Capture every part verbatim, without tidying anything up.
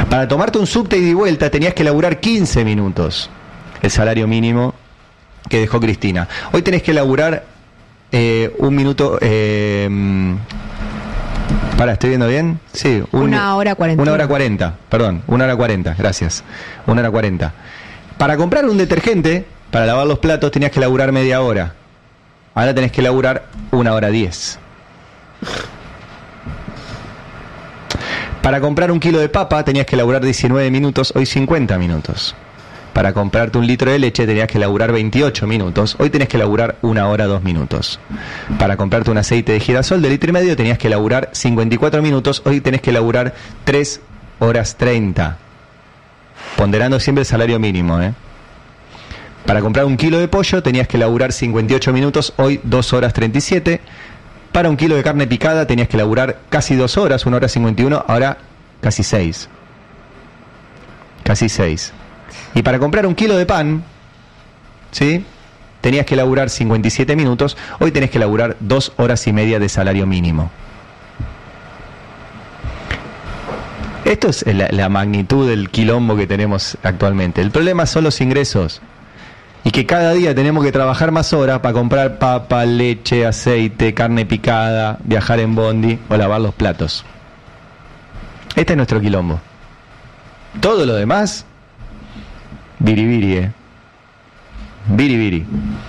Para tomarte un subte ida y vuelta tenías que laburar quince minutos, el salario mínimo que dejó Cristina. Hoy tenés que laburar eh, un minuto... Eh, para, ¿estoy viendo bien? Sí. Un, una hora cuarenta. Una hora cuarenta, perdón, una hora cuarenta, gracias. Una hora cuarenta. Para comprar un detergente, para lavar los platos, tenías que laburar media hora. Ahora tenés que laburar una hora diez. Para comprar un kilo de papa tenías que laburar diecinueve minutos, hoy cincuenta minutos. Para comprarte un litro de leche tenías que laburar veintiocho minutos, hoy tenés que laburar una hora dos minutos. Para comprarte un aceite de girasol de litro y medio tenías que laburar cincuenta y cuatro minutos, hoy tenés que laburar tres horas treinta. Ponderando siempre el salario mínimo, ¿eh? Para comprar un kilo de pollo tenías que laburar cincuenta y ocho minutos, hoy dos horas treinta y siete. Para un kilo de carne picada tenías que laburar casi dos horas, una hora cincuenta y uno, ahora casi seis. Casi seis. Y para comprar un kilo de pan, ¿sí?, tenías que laburar cincuenta y siete minutos, hoy tenés que laburar dos horas y media de salario mínimo. Esto es la, la magnitud del quilombo que tenemos actualmente. El problema son los ingresos. Y que cada día tenemos que trabajar más horas para comprar papa, leche, aceite, carne picada, viajar en bondi o lavar los platos. Este es nuestro quilombo. Todo lo demás, biribiri, eh. Biribiri.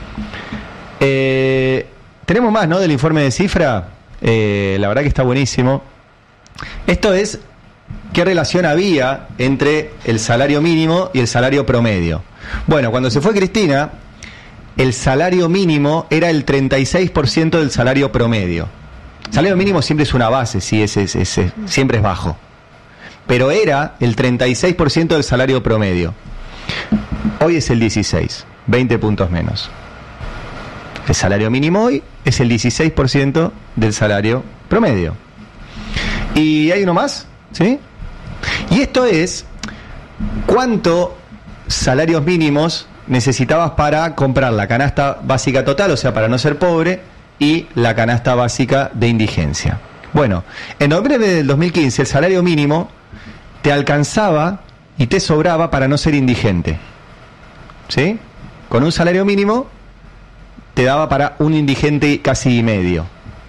Eh, tenemos más, ¿no?, del informe de cifra. Eh, la verdad que está buenísimo. Esto es qué relación había entre el salario mínimo y el salario promedio. Bueno, cuando se fue Cristina, el salario mínimo era el treinta y seis por ciento del salario promedio. El salario mínimo siempre es una base, sí, es, es, es, es, siempre es bajo. Pero era el treinta y seis por ciento del salario promedio. Hoy es el dieciséis, veinte puntos menos. El salario mínimo hoy es el dieciséis por ciento del salario promedio. Y hay uno más, ¿sí? Y esto es cuánto salarios mínimos necesitabas para comprar la canasta básica total, o sea, para no ser pobre, y la canasta básica de indigencia. Bueno, en noviembre del dos mil quince el salario mínimo te alcanzaba y te sobraba para no ser indigente, ¿sí? Con un salario mínimo te daba para un indigente casi y medio.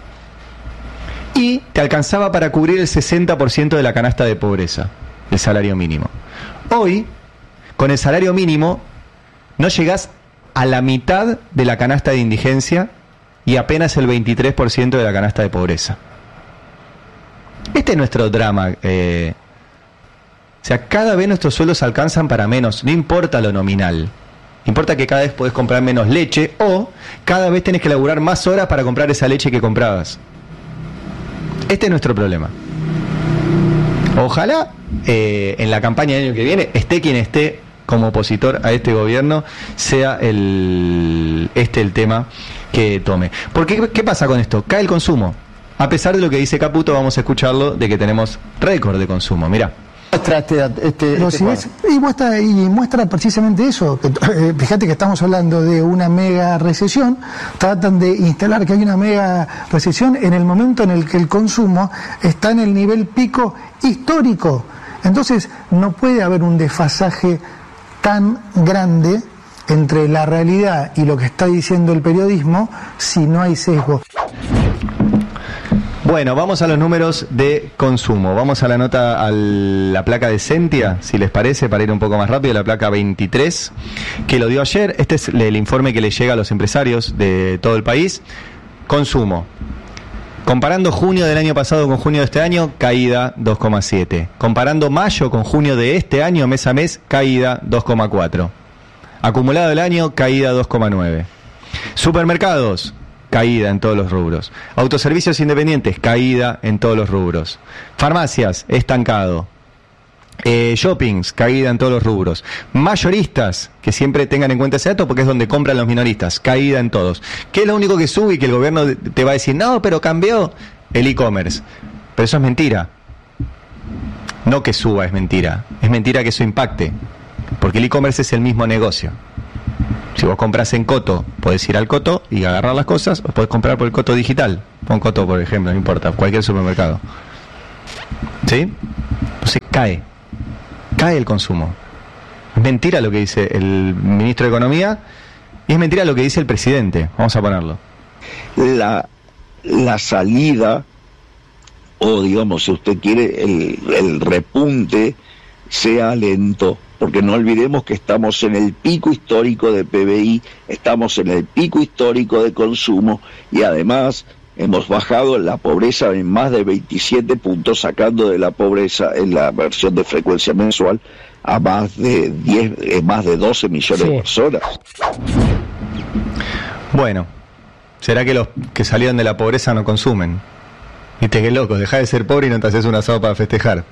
Y te alcanzaba para cubrir el sesenta por ciento de la canasta de pobreza, el salario mínimo. Hoy, con el salario mínimo, no llegás a la mitad de la canasta de indigencia y apenas el veintitrés por ciento de la canasta de pobreza. Este es nuestro drama. Eh, o sea, cada vez nuestros sueldos alcanzan para menos, no importa lo nominal. Importa que cada vez podés comprar menos leche o cada vez tenés que laburar más horas para comprar esa leche que comprabas. Este es nuestro problema. Ojalá eh, en la campaña del año que viene, esté quien esté como opositor a este gobierno, sea el este el tema que tome. Porque ¿qué pasa con esto? Cae el consumo. A pesar de lo que dice Caputo, vamos a escucharlo, de que tenemos récord de consumo. Mirá. Muestra este, este, Pero este si ves, y muestra y muestra precisamente eso. Que, eh, fíjate que estamos hablando de una mega recesión. Tratan de instalar que hay una mega recesión en el momento en el que el consumo está en el nivel pico histórico. Entonces no puede haber un desfasaje tan grande entre la realidad y lo que está diciendo el periodismo si no hay sesgo. Bueno, vamos a los números de consumo. Vamos a la nota, a la placa de Sentia, si les parece, para ir un poco más rápido, la placa veintitrés, que lo dio ayer. Este es el informe que le llega a los empresarios de todo el país. Consumo. Comparando junio del año pasado con junio de este año, caída dos coma siete. Comparando mayo con junio de este año, mes a mes, caída dos coma cuatro. Acumulado del año, caída dos coma nueve. Supermercados, caída en todos los rubros. Autoservicios independientes, caída en todos los rubros. Farmacias, estancado. Eh, shoppings, caída en todos los rubros. Mayoristas, que siempre tengan en cuenta ese dato porque es donde compran los minoristas, caída en todos. ¿Qué es lo único que sube y que el gobierno te va a decir, no, pero cambió? El e-commerce. Pero eso es mentira. No que suba, es mentira. Es mentira que eso impacte. Porque el e-commerce es el mismo negocio. Si vos compras en Coto, podés ir al Coto y agarrar las cosas, o podés comprar por el Coto digital. Pon Coto, por ejemplo, no importa, cualquier supermercado. ¿Sí? Entonces cae. cae el consumo. Es mentira lo que dice el ministro de Economía y es mentira lo que dice el presidente. Vamos a ponerlo. La, la salida, o digamos, si usted quiere, el, el repunte sea lento, porque no olvidemos que estamos en el pico histórico de P B I, estamos en el pico histórico de consumo y además hemos bajado la pobreza en más de veintisiete puntos, sacando de la pobreza en la versión de frecuencia mensual a más de diez, eh, más de doce millones sí. de personas. Bueno, ¿será que los que salieron de la pobreza no consumen? Viste qué loco, dejá de ser pobre y no te haces un asado para festejar.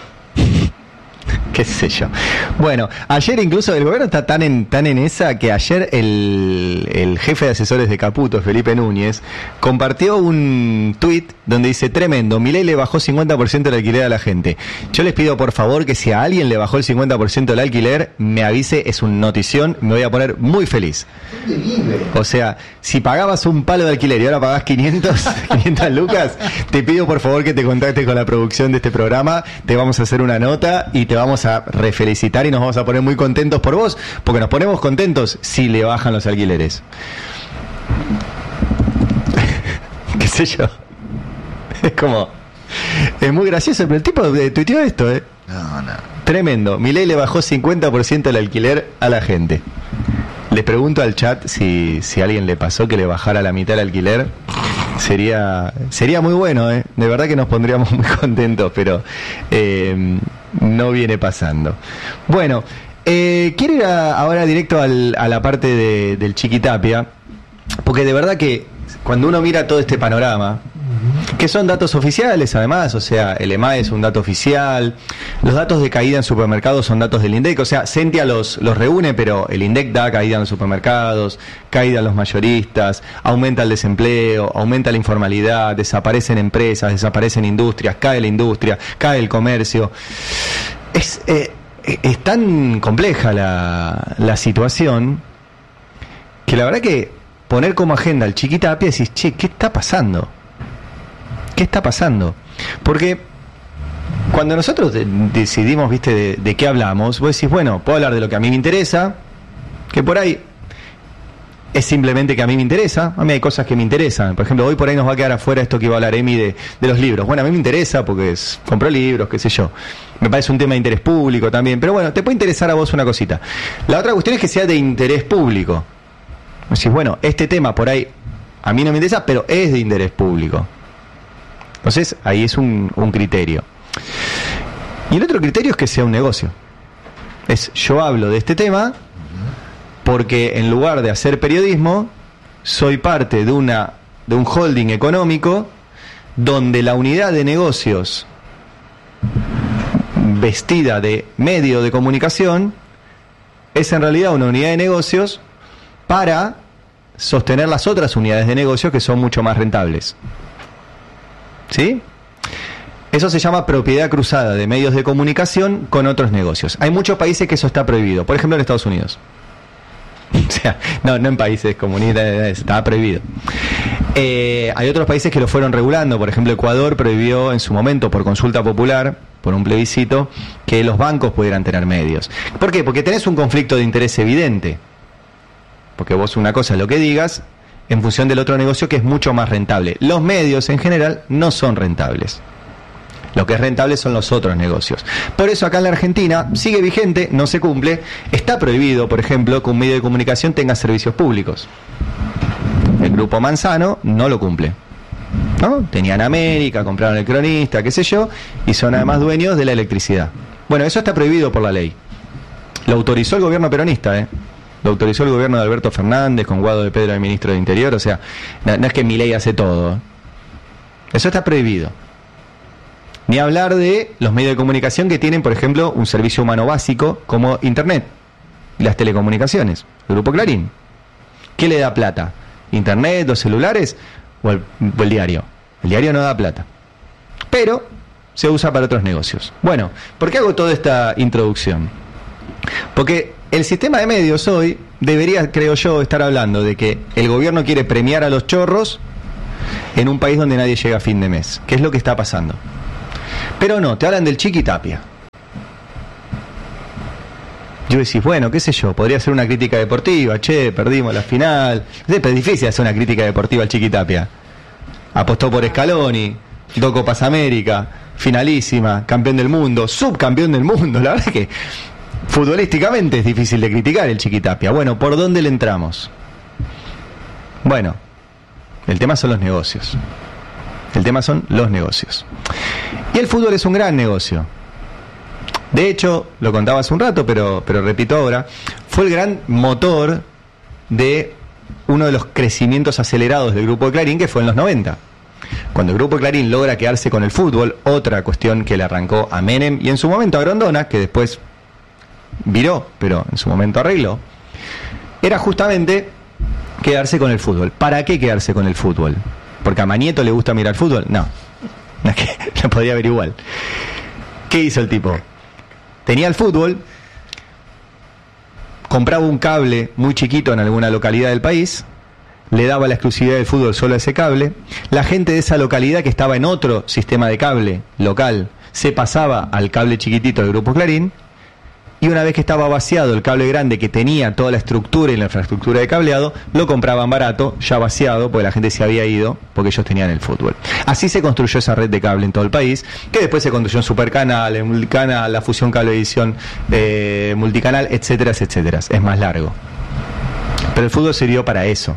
Qué sé yo. Bueno, ayer incluso el gobierno está tan en tan en esa que ayer el, el jefe de asesores de Caputo, Felipe Núñez, compartió un tuit donde dice: tremendo, Milei le bajó cincuenta por ciento el alquiler a la gente. Yo les pido por favor que si a alguien le bajó el cincuenta por ciento del alquiler, me avise, es una notición, me voy a poner muy feliz. O sea, si pagabas un palo de alquiler y ahora pagás quinientos lucas, te pido por favor que te contactes con la producción de este programa, te vamos a hacer una nota y te vamos a refelicitar y nos vamos a poner muy contentos por vos, porque nos ponemos contentos si le bajan los alquileres. ¿Qué sé yo? Es como... Es muy gracioso, pero el tipo tuiteó esto, ¿eh? No, no. Tremendo. Milei le bajó cincuenta por ciento el alquiler a la gente. Les pregunto al chat si, si a alguien le pasó que le bajara la mitad el alquiler. Sería sería muy bueno, ¿eh? De verdad que nos pondríamos muy contentos, pero eh, no viene pasando. Bueno, eh, quiero ir a, ahora directo al, a la parte de, del Chiquitapia, porque de verdad que cuando uno mira todo este panorama, que son datos oficiales además, o sea, el E M A E es un dato oficial, los datos de caída en supermercados son datos del INDEC, o sea, Sentia los, los reúne, pero el INDEC da caída en los supermercados, caída en los mayoristas, aumenta el desempleo, aumenta la informalidad, desaparecen empresas, desaparecen industrias, cae la industria, cae el comercio. Es, eh, es tan compleja la, la situación que la verdad que poner como agenda el Chiquitapia y decís, che, ¿qué está pasando? ¿Qué está pasando? Porque cuando nosotros de, decidimos, viste, de, de qué hablamos, vos decís, bueno, puedo hablar de lo que a mí me interesa, que por ahí es simplemente que a mí me interesa, a mí hay cosas que me interesan. Por ejemplo, hoy por ahí nos va a quedar afuera esto que iba a hablar Emi de, de los libros. Bueno, a mí me interesa porque es, compro libros, qué sé yo. Me parece un tema de interés público también, pero bueno, te puede interesar a vos una cosita. La otra cuestión es que sea de interés público. Decís, bueno, este tema por ahí a mí no me interesa, pero es de interés público. Entonces, ahí es un, un criterio. Y el otro criterio es que sea un negocio. Es, yo hablo de este tema porque en lugar de hacer periodismo, soy parte de una de un holding económico donde la unidad de negocios vestida de medio de comunicación es en realidad una unidad de negocios para sostener las otras unidades de negocio que son mucho más rentables. ¿Sí? Eso se llama propiedad cruzada de medios de comunicación con otros negocios. Hay muchos países que eso está prohibido, por ejemplo en Estados Unidos. O sea, no, no en países comunistas, está prohibido. Eh, hay otros países que lo fueron regulando, por ejemplo Ecuador prohibió en su momento por consulta popular, por un plebiscito, que los bancos pudieran tener medios. ¿Por qué? Porque tenés un conflicto de interés evidente. Porque vos una cosa es lo que digas en función del otro negocio que es mucho más rentable. Los medios en general no son rentables. Lo que es rentable son los otros negocios. Por eso acá en la Argentina sigue vigente, no se cumple. Está prohibido, por ejemplo, que un medio de comunicación tenga servicios públicos. El Grupo Manzano no lo cumple, ¿no? Tenían América, compraron El Cronista, qué sé yo, y son además dueños de la electricidad. Bueno, eso está prohibido por la ley. Lo autorizó el gobierno peronista, ¿eh? Lo autorizó el gobierno de Alberto Fernández con Guado de Pedro, el ministro de Interior. O sea, no, no es que Milei hace todo. Eso está prohibido. Ni hablar de los medios de comunicación que tienen, por ejemplo, un servicio humano básico como Internet y las telecomunicaciones. El Grupo Clarín. ¿Qué le da plata? ¿Internet, los celulares o el, o el diario? El diario no da plata. Pero se usa para otros negocios. Bueno, ¿por qué hago toda esta introducción? Porque el sistema de medios hoy debería, creo yo, estar hablando de que el gobierno quiere premiar a los chorros en un país donde nadie llega a fin de mes, que es lo que está pasando. Pero no, te hablan del Chiquitapia. Yo decís, bueno, qué sé yo, podría ser una crítica deportiva, che, perdimos la final. Pero es difícil hacer una crítica deportiva al Chiquitapia. Apostó por Scaloni, dos Copas América, finalísima, campeón del mundo, subcampeón del mundo. La verdad es que futbolísticamente es difícil de criticar el Chiquitapia. Bueno, ¿por dónde le entramos? Bueno, el tema son los negocios. El tema son los negocios. Y el fútbol es un gran negocio. De hecho, lo contaba hace un rato, pero, pero repito ahora, fue el gran motor de uno de los crecimientos acelerados del Grupo de Clarín, que fue en los noventa. Cuando el Grupo de Clarín logra quedarse con el fútbol, otra cuestión que le arrancó a Menem y en su momento a Grondona, que después viró, pero en su momento arregló, era justamente quedarse con el fútbol. ¿Para qué quedarse con el fútbol? ¿Porque a Manieto le gusta mirar fútbol? No, no es que lo podía ver igual. ¿Qué hizo el tipo? Tenía el fútbol, compraba un cable muy chiquito en alguna localidad del país, le daba la exclusividad del fútbol solo a ese cable, la gente de esa localidad que estaba en otro sistema de cable local se pasaba al cable chiquitito del Grupo Clarín, y una vez que estaba vaciado el cable grande que tenía toda la estructura y la infraestructura de cableado, lo compraban barato, ya vaciado, porque la gente se había ido, porque ellos tenían el fútbol. Así se construyó esa red de cable en todo el país, que después se construyó en Supercanal, en Multicanal, la fusión cablevisión eh, multicanal, etcétera, etcétera. Es más largo. Pero el fútbol sirvió para eso.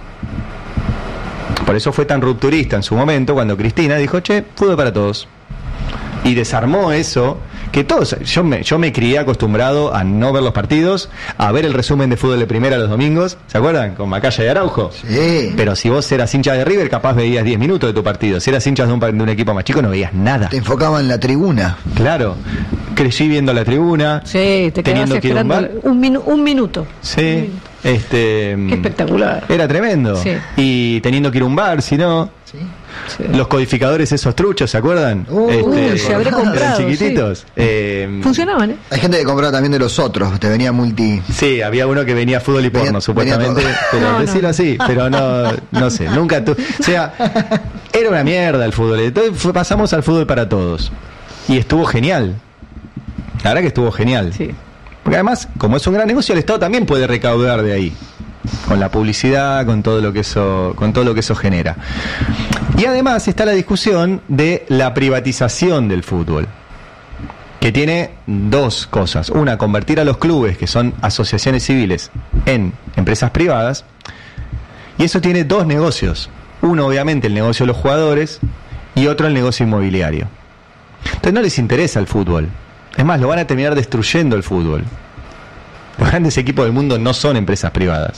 Por eso fue tan rupturista en su momento, cuando Cristina dijo, che, fútbol para todos. Y desarmó eso, que todos, yo me, yo me crié acostumbrado a no ver los partidos, a ver el resumen de fútbol de primera los domingos, ¿se acuerdan? Con Macaya y Araujo. Sí. Pero si vos eras hincha de River, capaz veías diez minutos de tu partido. Si eras hincha de un, de un equipo más chico, no veías nada. Te enfocaba en la tribuna. Claro. Crecí viendo la tribuna. Sí, te quedabas esperando un, minu- un minuto. Sí. Un minuto. Este, Qué espectacular. Era tremendo. Sí. Y teniendo que ir a un bar, si no... Sí. Sí. Los codificadores esos truchos, ¿se acuerdan? Uh, este, uy, se habré comprado, eran chiquititos. Sí. Eh, Funcionaban, ¿eh? Hay gente que compraba también de los otros, te venía multi... Sí, había uno que venía fútbol y porno, Venía- supuestamente. venía todo. Pero No, decirlo no. así, pero no, no sé, nunca tu, o sea, era una mierda el fútbol. Entonces fue- pasamos al fútbol para todos. Y estuvo genial. La verdad que estuvo genial. Sí. Porque además, como es un gran negocio, el Estado también puede recaudar de ahí. Con la publicidad, con todo lo que eso, con todo lo que eso genera. Y además está la discusión de la privatización del fútbol, que tiene dos cosas. Una, convertir a los clubes, que son asociaciones civiles, en empresas privadas. Y eso tiene dos negocios. Uno, obviamente, el negocio de los jugadores, y otro, el negocio inmobiliario. Entonces no les interesa el fútbol. Es más, lo van a terminar destruyendo el fútbol. Los grandes equipos del mundo no son empresas privadas.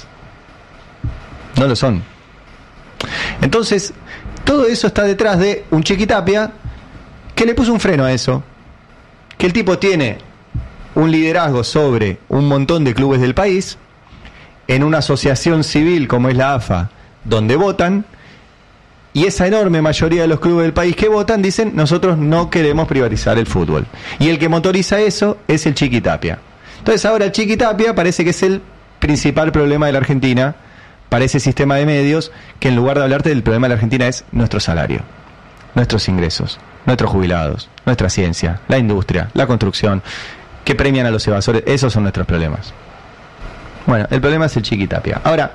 No lo son. Entonces, todo eso está detrás de un Chiquitapia que le puso un freno a eso. Que el tipo tiene un liderazgo sobre un montón de clubes del país, en una asociación civil como es la A F A, donde votan, y esa enorme mayoría de los clubes del país que votan dicen, nosotros no queremos privatizar el fútbol. Y el que motoriza eso es el Chiquitapia. Entonces ahora el Chiquitapia parece que es el principal problema de la Argentina, para ese sistema de medios, que en lugar de hablarte del problema de la Argentina es nuestro salario, nuestros ingresos, nuestros jubilados, nuestra ciencia, la industria, la construcción, que premian a los evasores. Esos son nuestros problemas. Bueno, el problema es el Chiquitapia. Ahora,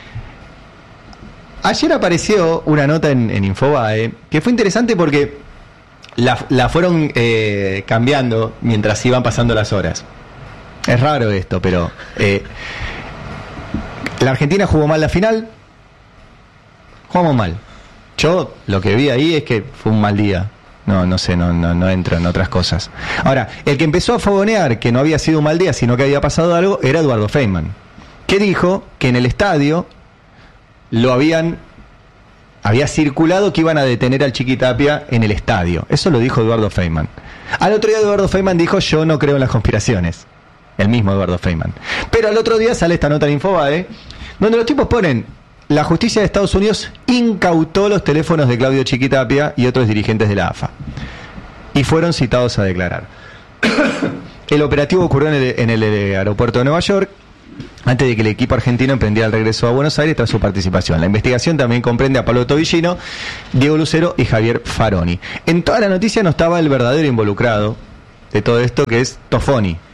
ayer apareció una nota en, en Infobae que fue interesante porque la, la fueron eh, cambiando mientras iban pasando las horas. Es raro esto, pero eh, la Argentina jugó mal la final. Jugamos mal. Yo lo que vi ahí es que fue un mal día. No, no sé, no, no, no entro en otras cosas. Ahora, el que empezó a fogonear que no había sido un mal día, sino que había pasado algo, era Eduardo Feynman, que dijo que en el estadio lo habían había circulado que iban a detener al Chiquitapia en el estadio. Eso lo dijo Eduardo Feynman. Al otro día Eduardo Feynman dijo, yo no creo en las conspiraciones. El mismo Eduardo Feynman. Pero al otro día sale esta nota en Infobae, donde los tipos ponen, la justicia de Estados Unidos incautó los teléfonos de Claudio Chiquitapia y otros dirigentes de la A F A. Y fueron citados a declarar. El operativo ocurrió en el, en el aeropuerto de Nueva York, antes de que el equipo argentino emprendiera el regreso a Buenos Aires tras su participación. La investigación también comprende a Pablo Tobillino, Diego Lucero y Javier Faroni. En toda la noticia no estaba el verdadero involucrado de todo esto, que es Tofoni,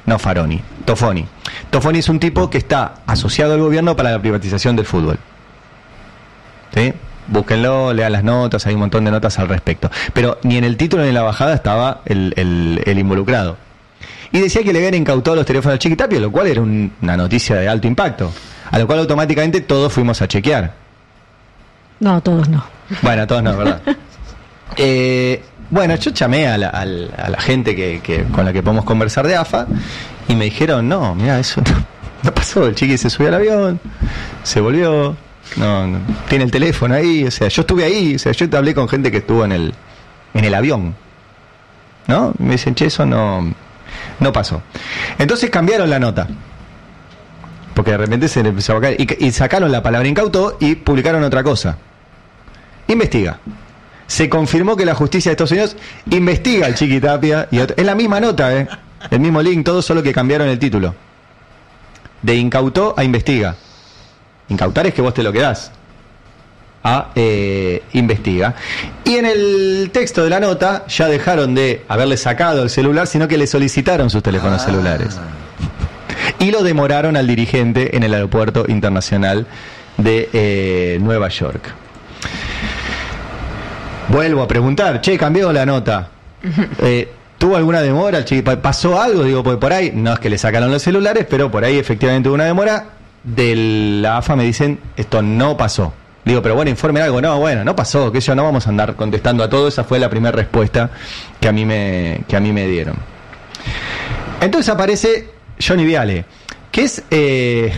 no Faroni, Tofoni. Tofoni es un tipo que está asociado al gobierno para la privatización del fútbol. ¿Sí? Búsquenlo, lean las notas, hay un montón de notas al respecto. Pero ni en el título ni en la bajada estaba el, el, el involucrado. Y decía que le habían incautado los teléfonos a Chiqui Tapia, lo cual era un, una noticia de alto impacto. A lo cual automáticamente todos fuimos a chequear. No, todos no. Bueno, todos no, ¿verdad? eh, bueno, yo llamé a la, a la, a la gente que, que con la que podemos conversar de A F A y me dijeron, no, mira, eso no, no pasó. El Chiqui se subió al avión, se volvió... No, no, tiene el teléfono ahí, o sea, yo estuve ahí, o sea, yo hablé con gente que estuvo en el en el avión, ¿no? Me dicen, che, eso no no pasó. Entonces cambiaron la nota, porque de repente se le empezó a caer, y, y sacaron la palabra incautó y publicaron otra cosa. Investiga. Se confirmó que la justicia de Estados Unidos investiga al Chiqui Tapia, y otro, es la misma nota, ¿eh? El mismo link, todo, solo que cambiaron el título. De incautó a investiga. Incautar es que vos te lo quedás. A eh, investiga. Y en el texto de la nota ya dejaron de haberle sacado el celular, sino que le solicitaron sus teléfonos ah. celulares. Y lo demoraron al dirigente en el aeropuerto internacional de eh, Nueva York. Vuelvo a preguntar, che, cambió la nota. Eh, ¿Tuvo alguna demora? ¿Pasó algo? Digo, pues por ahí, no es que le sacaron los celulares, pero por ahí efectivamente hubo una demora. De la A F A me dicen, esto no pasó. Digo, pero bueno, informen algo. No, bueno, no pasó, que yo no vamos a andar contestando a todo. Esa fue la primera respuesta que a mí me, que a mí me dieron. Entonces aparece Johnny Viale, que es... Eh...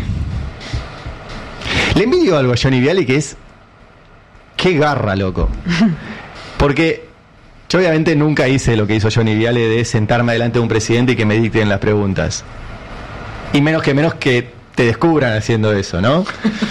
Le envidio algo a Johnny Viale, que es... ¡Qué garra, loco! Porque yo obviamente nunca hice lo que hizo Johnny Viale de sentarme delante de un presidente y que me dicten las preguntas. Y menos que menos que te descubran haciendo eso, ¿no?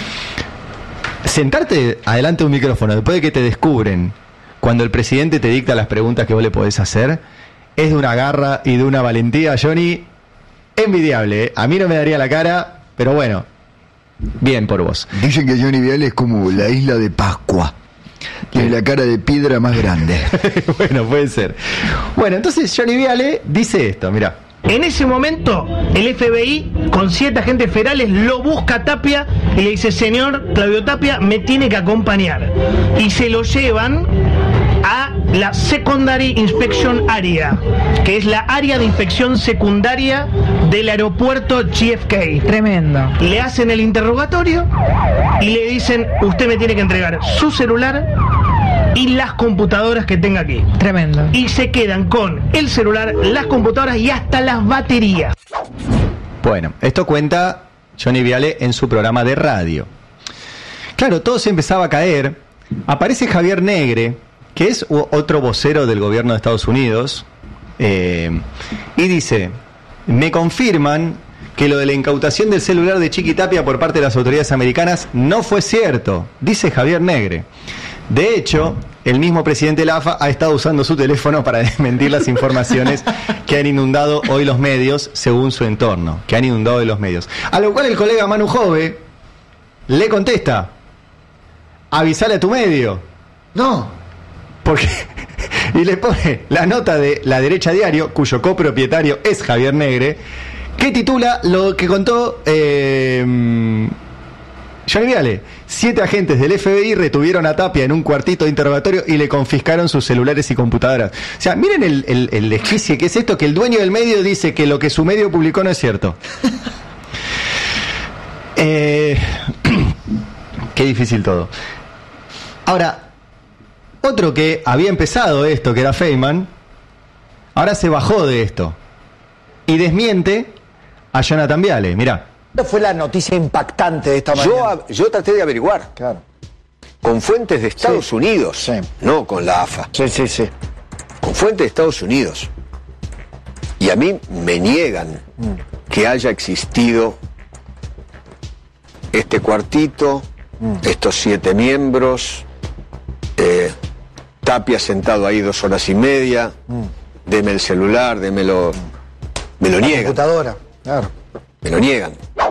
Sentarte adelante de un micrófono después de que te descubren, cuando el presidente te dicta las preguntas que vos le podés hacer, es de una garra y de una valentía, Johnny, envidiable, ¿eh? A mí no me daría la cara, pero bueno, bien por vos. Dicen que Johnny Viale es como la isla de Pascua. Tiene la cara de piedra más grande. Bueno, puede ser. Bueno, entonces Johnny Viale dice esto, mirá. En ese momento, el F B I, con siete agentes federales, lo busca a Tapia y le dice, señor Claudio Tapia, me tiene que acompañar. Y se lo llevan a la Secondary Inspection Area, que es la área de inspección secundaria del aeropuerto J F K. Tremendo. Le hacen el interrogatorio y le dicen, usted me tiene que entregar su celular y las computadoras que tenga aquí. Tremendo. Y se quedan con el celular, las computadoras y hasta las baterías. Bueno, esto cuenta Johnny Viale en su programa de radio. Claro, todo se empezaba a caer. Aparece Javier Negre, que es otro vocero del gobierno de Estados Unidos, eh, y dice, me confirman que lo de la incautación del celular de Chiqui Tapia por parte de las autoridades americanas no fue cierto, dice Javier Negre. De hecho, el mismo presidente de la A F A ha estado usando su teléfono para desmentir las informaciones que han inundado hoy los medios, según su entorno, que han inundado hoy los medios. A lo cual el colega Manu Jove le contesta, avisale a tu medio. No. Porque, y le pone la nota de La Derecha Diario, cuyo copropietario es Javier Negre, que titula lo que contó eh, Johnny Viale. Siete agentes del F B I retuvieron a Tapia en un cuartito de interrogatorio y le confiscaron sus celulares y computadoras. O sea, miren el, el, el desquicie que es esto, que el dueño del medio dice que lo que su medio publicó no es cierto. eh, qué difícil todo. Ahora, otro que había empezado esto, que era Feynman, ahora se bajó de esto y desmiente a Jonathan Viale. Mirá. Esta fue la noticia impactante de esta mañana. Yo, yo traté de averiguar. Claro. Con fuentes de Estados sí. Unidos. Sí. No con la A F A. Sí, sí, sí. Con fuentes de Estados Unidos. Y a mí me niegan mm. que haya existido este cuartito, mm. estos siete miembros, eh, Tapia sentado ahí dos horas y media, mm. deme el celular, démelo... Me lo la niegan. Computadora, claro. Me lo niegan.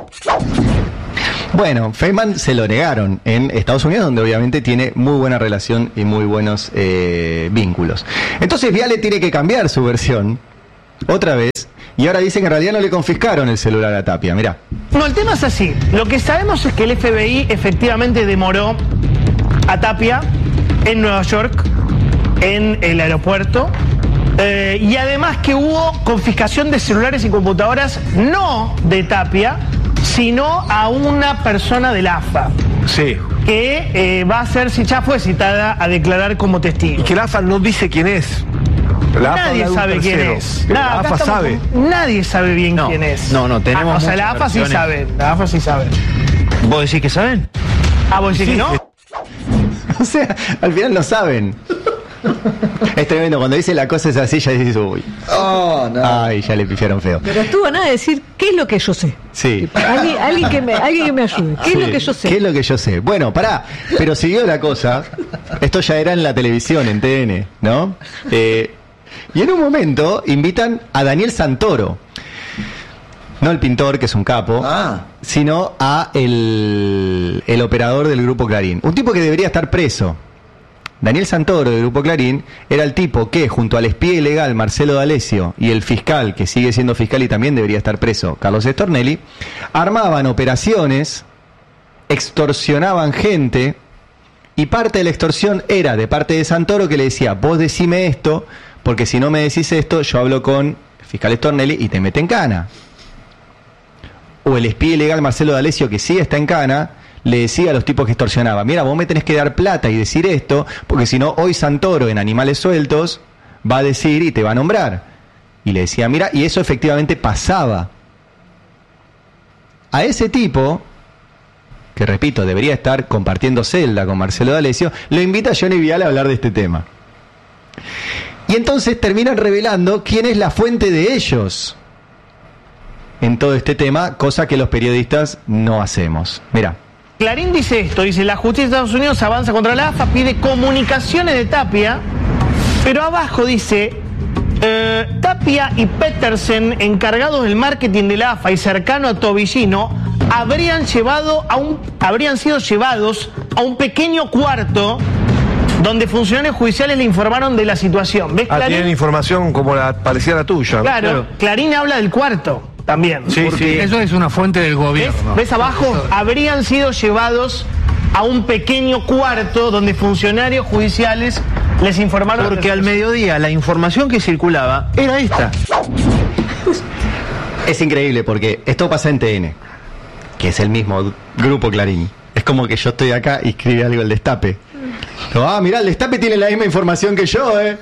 Bueno, Feynman se lo negaron en Estados Unidos, donde obviamente tiene muy buena relación y muy buenos eh, vínculos. Entonces Viale tiene que cambiar su versión otra vez y Y ahora dicen que en realidad no le confiscaron el celular a Tapia, mirá. No, el tema es así. Lo que sabemos es que el F B I efectivamente demoró a Tapia en Nueva York, en el aeropuerto, eh, y además que hubo confiscación de celulares y computadoras, no de Tapia, sino a una persona del A F A. Sí. Que eh, va a ser, si ya fue citada, a declarar como testigo. Y que la A F A no dice quién es. La nadie sabe quién es. Nada, Nada, la A F A sabe. Con... Nadie sabe bien no, quién es. No, no, tenemos. Ah, o sea, la A F A sí sabe. La A F A sí sabe. ¿Vos decís que saben? Ah, ¿vos decís sí, que no? O sea, al final no saben. Es tremendo, cuando dice la cosa es así, ya dices, uy. Oh, no. Ay, ya le pifiaron feo. Pero estuvo a nada de decir qué es lo que yo sé. Sí. Alguien, alguien, que, me, alguien que me ayude. ¿Qué Sí. es lo que yo sé? ¿Qué es lo que yo sé? Bueno, pará, pero siguió la cosa. Esto ya era en la televisión, en T N, ¿no? Eh, y en un momento invitan a Daniel Santoro. No el pintor, que es un capo, Ah. sino a el, el operador del Grupo Clarín. Un tipo que debería estar preso. Daniel Santoro, del Grupo Clarín, era el tipo que, junto al espía ilegal Marcelo D'Alessio y el fiscal, que sigue siendo fiscal y también debería estar preso, Carlos Stornelli, armaban operaciones, extorsionaban gente, y parte de la extorsión era de parte de Santoro, que le decía, vos decime esto, porque si no me decís esto, yo hablo con el fiscal Stornelli y te mete en cana. O el espía ilegal Marcelo D'Alessio, que sí está en cana, le decía a los tipos que extorsionaban, mira, vos me tenés que dar plata y decir esto, porque si no, hoy Santoro en Animales Sueltos va a decir y te va a nombrar. Y le decía, mira, y eso efectivamente pasaba. A ese tipo, que repito, debería estar compartiendo celda con Marcelo D'Alessio, lo invita a Johnny Viale a hablar de este tema. Y entonces terminan revelando quién es la fuente de ellos en todo este tema, cosa que los periodistas no hacemos. Mirá. Clarín dice esto, dice, la justicia de Estados Unidos avanza contra la A F A, pide comunicaciones de Tapia, pero abajo dice, eh, Tapia y Petersen, encargados del marketing de la A F A y cercano a Tobillino, habrían llevado a un, habrían sido llevados a un pequeño cuarto donde funcionarios judiciales le informaron de la situación. ¿Ves, Ah, Clarín? tienen información como la parecía la tuya. Claro, Claro. Clarín habla del cuarto también. Sí, sí. Eso es una fuente del ¿Ves? gobierno. ¿Ves abajo? Habrían sido llevados a un pequeño cuarto donde funcionarios judiciales les informaron. Porque al mediodía la información que circulaba era esta. Es increíble porque esto pasa en T N, que es el mismo Grupo Clarín. Es como que yo estoy acá y escribe algo el Destape. Digo, ah, mirá, el Destape tiene la misma información que yo, ¿eh?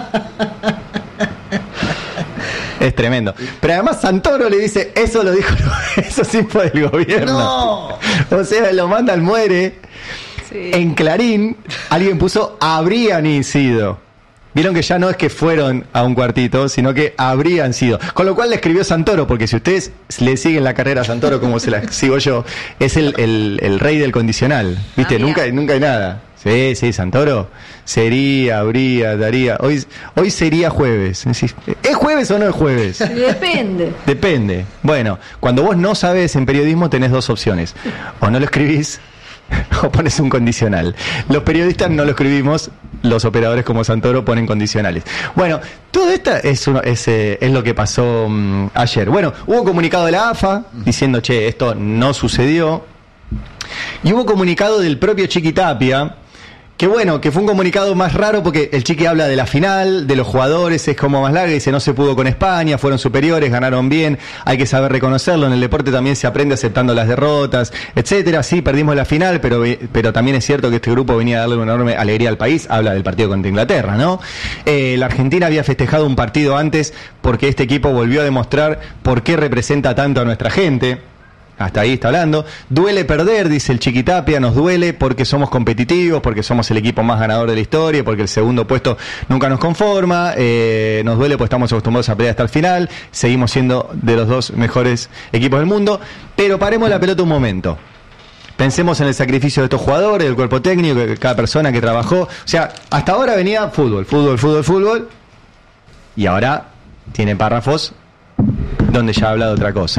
Es tremendo. Pero además Santoro le dice, eso lo dijo, eso sí fue del gobierno. No. O sea, lo manda al muere. Sí. En Clarín, alguien puso, habrían sido. Vieron que ya no es que fueron a un cuartito, sino que habrían sido. Con lo cual le escribió Santoro, porque si ustedes le siguen la carrera a Santoro como se la sigo yo, es el, el, el rey del condicional. ¿Viste? Ah, nunca, nunca hay nada. Sí, sí, Santoro. Sería, habría, daría. Hoy, hoy sería jueves. ¿Es jueves o no es jueves? Depende. Depende. Bueno, cuando vos no sabés en periodismo tenés dos opciones. O no lo escribís o pones un condicional. Los periodistas no lo escribimos, los operadores como Santoro ponen condicionales. Bueno, todo esto es, uno, es, eh, es lo que pasó um, ayer. Bueno, hubo comunicado de la A F A diciendo, che, esto no sucedió. Y hubo comunicado del propio Chiqui Tapia, que bueno, que fue un comunicado más raro porque el Chiqui habla de la final, de los jugadores, es como más larga, dice no se pudo con España, fueron superiores, ganaron bien, hay que saber reconocerlo, en el deporte también se aprende aceptando las derrotas, etcétera. Sí, perdimos la final, pero, pero también es cierto que este grupo venía a darle una enorme alegría al país, habla del partido contra Inglaterra, ¿no? Eh, la Argentina había festejado un partido antes porque este equipo volvió a demostrar por qué representa tanto a nuestra gente. Hasta ahí está hablando. Duele perder, dice el Chiqui Tapia, nos duele porque somos competitivos, porque somos el equipo más ganador de la historia, porque el segundo puesto nunca nos conforma, eh, nos duele porque estamos acostumbrados a pelear hasta el final, seguimos siendo de los dos mejores equipos del mundo, pero paremos la pelota un momento. Pensemos en el sacrificio de estos jugadores, del cuerpo técnico, de cada persona que trabajó. O sea, hasta ahora venía fútbol, fútbol, fútbol, fútbol, y ahora tiene párrafos donde ya habla de otra cosa.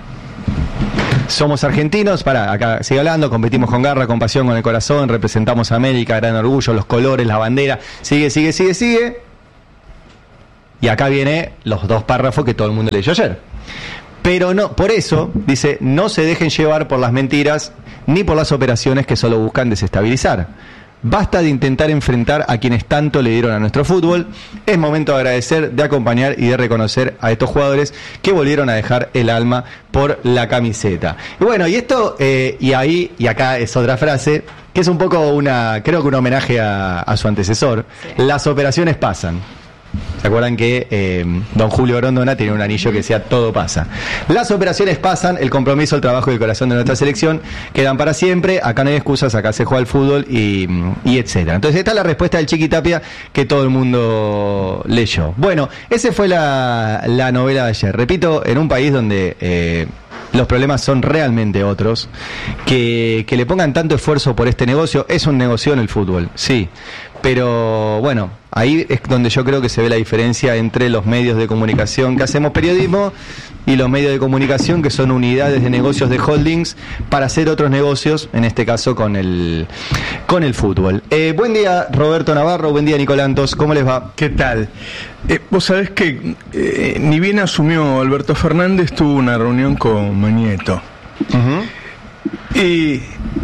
Somos argentinos, pará, acá sigue hablando, competimos con garra, con pasión, con el corazón, representamos a América, gran orgullo, los colores, la bandera, sigue, sigue, sigue, sigue. Y acá viene los dos párrafos que todo el mundo leyó ayer. Pero no, por eso, dice, no se dejen llevar por las mentiras ni por las operaciones que solo buscan desestabilizar. Basta de intentar enfrentar a quienes tanto le dieron a nuestro fútbol. Es momento de agradecer, de acompañar y de reconocer a estos jugadores que volvieron a dejar el alma por la camiseta. Y bueno, y esto, eh, y ahí, y acá es otra frase, que es un poco una, creo que un homenaje a, a su antecesor. Sí. Las operaciones pasan. ¿Se acuerdan que eh, don Julio Grondona tenía un anillo que decía todo pasa? Las operaciones pasan, el compromiso, el trabajo y el corazón de nuestra selección quedan para siempre, acá no hay excusas, acá se juega al fútbol y, y etcétera. Entonces esta es la respuesta del Chiqui Tapia que todo el mundo leyó. Bueno, esa fue la, la novela de ayer. Repito, en un país donde eh, los problemas son realmente otros, que, que le pongan tanto esfuerzo por este negocio. Es un negocio en el fútbol, sí, pero bueno, ahí es donde yo creo que se ve la diferencia entre los medios de comunicación que hacemos periodismo y los medios de comunicación que son unidades de negocios de holdings para hacer otros negocios, en este caso con el con el fútbol. Eh, buen día Roberto Navarro, buen día Nicolantos, ¿cómo les va? ¿Qué tal? Eh, vos sabés que eh, ni bien asumió Alberto Fernández, tuvo una reunión con Mañeto. Uh-huh. y,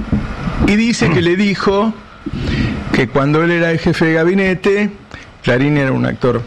y dice que le dijo que cuando él era el jefe de gabinete, Clarín era un actor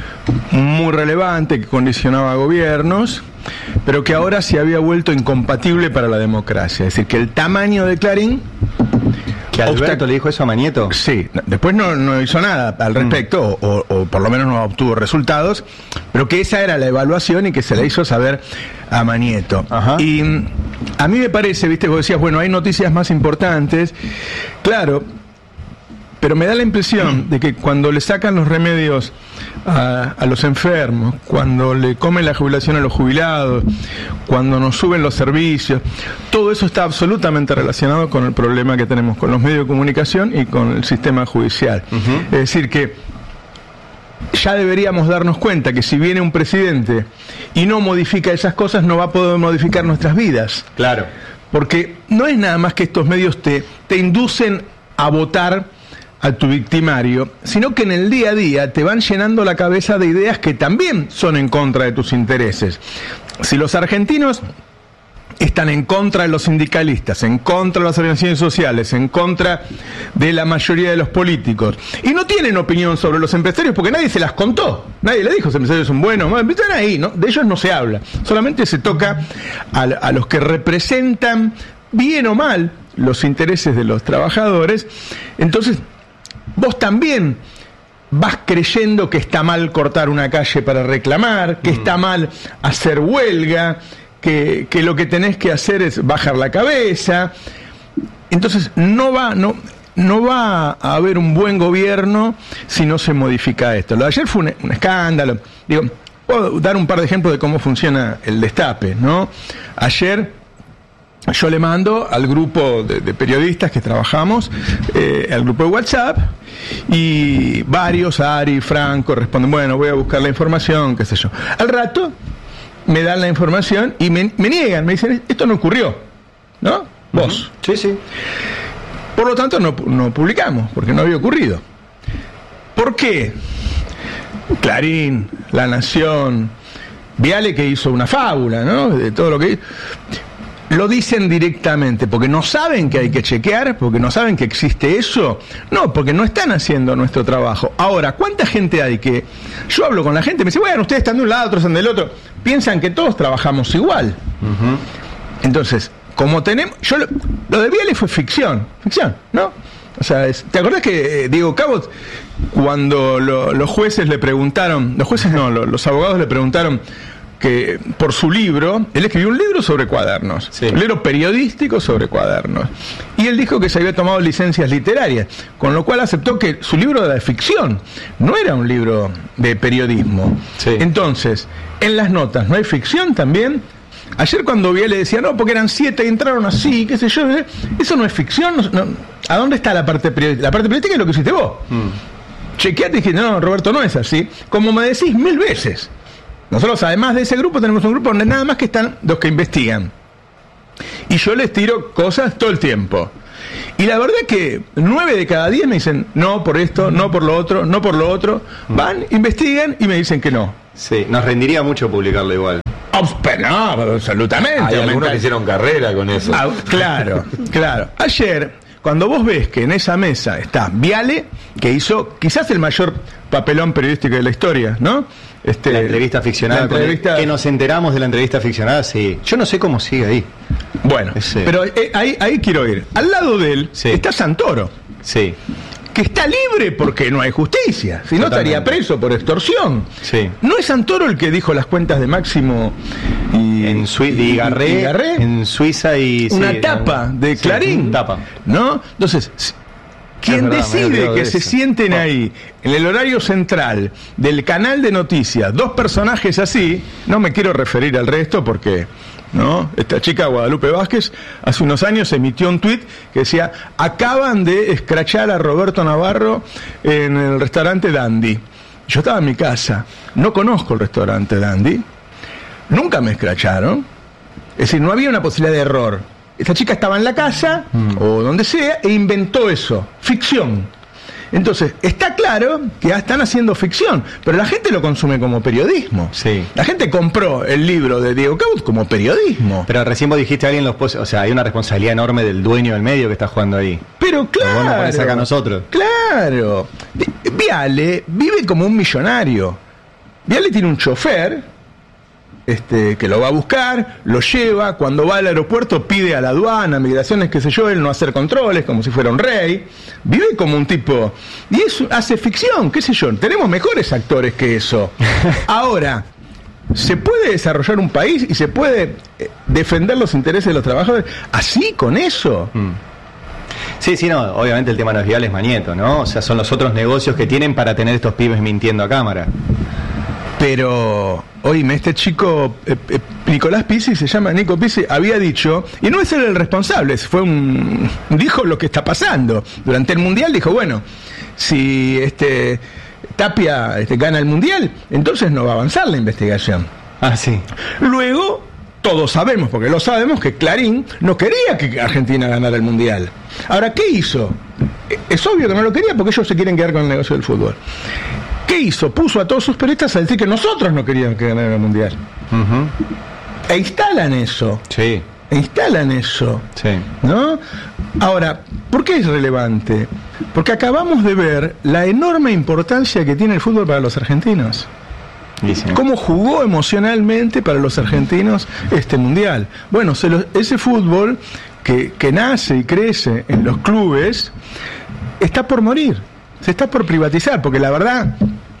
muy relevante que condicionaba gobiernos, pero que ahora se había vuelto incompatible para la democracia. Es decir, que el tamaño de Clarín... ¿Que Alberto le dijo eso a Mañeto? Sí, después no, no hizo nada al respecto, mm. o, o por lo menos no obtuvo resultados, pero que esa era la evaluación y que se la hizo saber a Mañeto. Ajá. Y a mí me parece, viste, vos decías, bueno, hay noticias más importantes, claro, pero me da la impresión de que cuando le sacan los remedios a, a los enfermos, cuando le comen la jubilación a los jubilados, cuando nos suben los servicios, todo eso está absolutamente relacionado con el problema que tenemos con los medios de comunicación y con el sistema judicial. Uh-huh. Es decir, que ya deberíamos darnos cuenta que si viene un presidente y no modifica esas cosas, no va a poder modificar nuestras vidas. Claro. Porque no es nada más que estos medios te, te inducen a votar a tu victimario, sino que en el día a día te van llenando la cabeza de ideas que también son en contra de tus intereses. Si los argentinos están en contra de los sindicalistas, en contra de las organizaciones sociales, en contra de la mayoría de los políticos, y no tienen opinión sobre los empresarios porque nadie se las contó, nadie le dijo si los empresarios son buenos o malos, están ahí, ¿no? De ellos no se habla, solamente se toca a, a los que representan bien o mal los intereses de los trabajadores. Entonces vos también vas creyendo que está mal cortar una calle para reclamar, que mm. está mal hacer huelga, que, que lo que tenés que hacer es bajar la cabeza. Entonces no va, no, no va a haber un buen gobierno si no se modifica esto. Lo de ayer fue un, un escándalo. Digo, puedo dar un par de ejemplos de cómo funciona el destape, ¿no? Ayer yo le mando al grupo de, de periodistas que trabajamos, eh, al grupo de WhatsApp, y varios, Ari, Franco, responden, bueno, voy a buscar la información, qué sé yo. Al rato me dan la información y me, me niegan, me dicen, esto no ocurrió, ¿no? Vos. Uh-huh. Sí, sí. Por lo tanto, no, no publicamos, porque no había ocurrido. ¿Por qué? Clarín, La Nación, Viale, que hizo una fábula, ¿no? De todo lo que hizo. Lo dicen directamente, porque no saben que hay que chequear, porque no saben que existe eso. No, porque no están haciendo nuestro trabajo. Ahora, ¿cuánta gente hay que...? Yo hablo con la gente, me dice, bueno, ustedes están de un lado, otros están del otro. Piensan que todos trabajamos igual. Uh-huh. Entonces, como tenemos... yo Lo, lo de Viale fue ficción, ficción, ¿no? O sea, es, ¿te acordás que eh, Diego Cabot, cuando lo, los jueces le preguntaron... Los jueces no, lo, los abogados le preguntaron... que por su libro, él escribió un libro sobre cuadernos, sí. un libro periodístico sobre cuadernos, y él dijo que se había tomado licencias literarias, con lo cual aceptó que su libro era de ficción, no era un libro de periodismo. Sí. Entonces, en las notas, ¿no hay ficción también? Ayer cuando vi le decía, no, porque eran siete y entraron así, qué sé yo, eso no es ficción, no, no. ¿A dónde está la parte periodística? La parte periodística es lo que hiciste vos. Mm. Chequeate y dije, no, Roberto, no es así, como me decís mil veces. Nosotros, además de ese grupo, tenemos un grupo donde nada más que están los que investigan. Y yo les tiro cosas todo el tiempo. Y la verdad que nueve de cada diez me dicen no por esto, no por lo otro, no por lo otro. Van, investigan y me dicen que no. Sí, nos rendiría mucho publicarlo igual. Oh, pero no, absolutamente. Hay algunos que hicieron carrera con eso. Ah, claro, claro. Ayer, cuando vos ves que en esa mesa está Viale, que hizo quizás el mayor papelón periodístico de la historia, ¿no? Este, la entrevista ficcionada. La entrevista... Que nos enteramos de la entrevista ficcionada, sí. Yo no sé cómo sigue ahí. Bueno, Ese. pero eh, ahí, ahí quiero ir. Al lado de él sí. está Santoro. Sí. Que está libre porque no hay justicia, si no estaría preso por extorsión. Sí. ¿No es Santoro el que dijo las cuentas de Máximo y, en Sui y, Garré, y Garré? En Suiza y... Una sí, tapa en, de Clarín. Sí, tapa. ¿No? Entonces, quien verdad, decide que se eso. sienten oh. ahí, en el horario central del canal de noticias, dos personajes así, no me quiero referir al resto porque... ¿no? Esta chica Guadalupe Vázquez hace unos años emitió un tuit que decía: acaban de escrachar a Roberto Navarro en el restaurante Dandy. Yo estaba en mi casa, no conozco el restaurante Dandy, nunca me escracharon, es decir, no había una posibilidad de error. Esta chica estaba en la casa mm. o donde sea e inventó eso, ficción. Entonces, está claro que ya están haciendo ficción, pero la gente lo consume como periodismo. Sí. La gente compró el libro de Diego Caut como periodismo. Pero recién vos dijiste a alguien los pos- o sea, hay una responsabilidad enorme del dueño del medio que está jugando ahí. Pero claro. Vos nos ponés acá a nosotros. Claro. Viale vive como un millonario. Viale tiene un chofer este, que lo va a buscar, lo lleva, cuando va al aeropuerto pide a la aduana, migraciones, qué sé yo, él no hacer controles como si fuera un rey. Vive como un tipo, y eso hace ficción, qué sé yo, tenemos mejores actores que eso. Ahora, ¿se puede desarrollar un país y se puede defender los intereses de los trabajadores así, con eso? Mm. Sí, sí, no, obviamente el tema no es Vial, es Mañeto, ¿no? O sea, son los otros negocios que tienen para tener estos pibes mintiendo a cámara. Pero, oíme, este chico, eh, eh, Nicolás Pizzi, se llama Nico Pizzi, había dicho, y no es él el responsable, fue un, dijo lo que está pasando. Durante el Mundial dijo, bueno, si este Tapia este, gana el Mundial, entonces no va a avanzar la investigación. Ah, sí. Luego, todos sabemos, porque lo sabemos, que Clarín no quería que Argentina ganara el Mundial. Ahora, ¿qué hizo? Es obvio que no lo quería porque ellos se quieren quedar con el negocio del fútbol. ¿Qué hizo? Puso a todos sus periodistas a decir que nosotros no queríamos que ganara el Mundial. Uh-huh. E instalan eso. Sí. E instalan eso. Sí. ¿No? Ahora, ¿por qué es relevante? Porque acabamos de ver la enorme importancia que tiene el fútbol para los argentinos. Sí. ¿Cómo jugó emocionalmente para los argentinos este Mundial? Bueno, se lo, ese fútbol que, que nace y crece en los clubes está por morir. Se está por privatizar, porque la verdad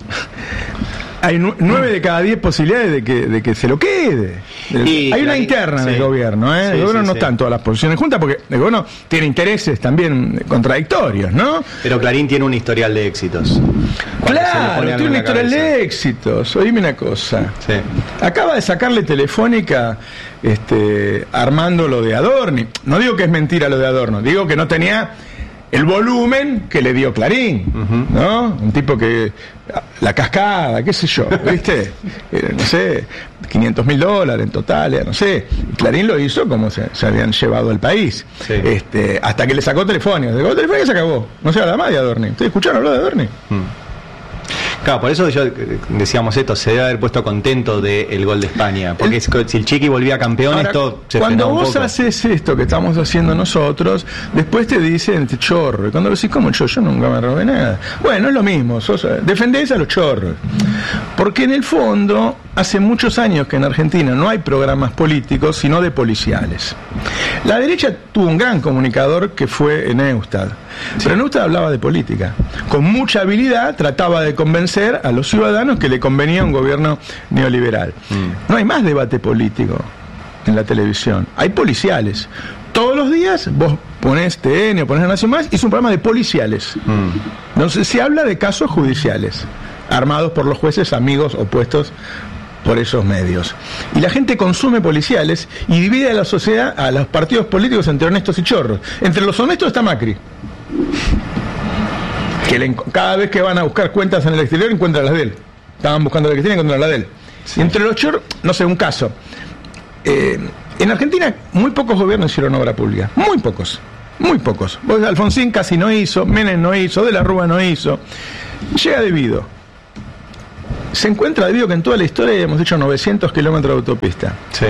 hay nueve de cada diez posibilidades de que, de que se lo quede. Y hay una interna en sí. el gobierno, ¿eh? Sí, el gobierno sí, no sí. están todas las posiciones juntas, porque el gobierno tiene intereses también contradictorios, ¿no? Pero Clarín tiene un historial de éxitos. Claro, tiene un historial de éxitos. Oíme una cosa. Sí. Acaba de sacarle Telefónica este, armando lo de Adorni. No digo que es mentira lo de Adorno, digo que no tenía el volumen que le dio Clarín, uh-huh. ¿no? Un tipo que la cascada, qué sé yo, ¿viste? Eh, no sé, quinientos mil dólares en total, no sé. Y Clarín lo hizo como se, se habían llevado el país. Sí. Este, hasta que le sacó Telefónica. Le sacó Telefónica y se acabó. No se habla más de Adorni. ¿Ustedes escucharon hablar de Adorni? Hmm. Claro, por eso yo decíamos esto, se debe haber puesto contento del gol de España, porque el, si el Chiqui volvía campeón, ahora, esto se cuando frenó un vos poco. haces esto que estamos haciendo nosotros, después te dicen te chorro, y cuando decís, ¿cómo yo? Yo nunca me robé nada. Bueno, es lo mismo, sos, defendés a los chorros, porque en el fondo, hace muchos años que en Argentina no hay programas políticos, sino de policiales. La derecha tuvo un gran comunicador que fue Neustad, sí. pero Neustad hablaba de política, con mucha habilidad trataba de convencer a los ciudadanos que le convenía un gobierno neoliberal. Mm. No hay más debate político en la televisión, hay policiales. Todos los días vos ponés T N o ponés La Nación Más y es un programa de policiales. Mm. Entonces se habla de casos judiciales, armados por los jueces amigos opuestos por esos medios. Y la gente consume policiales y divide a la sociedad, a los partidos políticos, entre honestos y chorros. Entre los honestos está Macri, que le, cada vez que van a buscar cuentas en el exterior encuentran las de él. Estaban buscando la que tienen y encuentran la de él. Sí. Y entre los chorros, no sé, un caso. Eh, en Argentina muy pocos gobiernos hicieron obra pública. Muy pocos. Muy pocos. Vos, Alfonsín casi no hizo, Menem no hizo, De la Rúa no hizo. Llega De Vido. Se encuentra De Vido que en toda la historia hemos hecho novecientos kilómetros de autopista. Sí.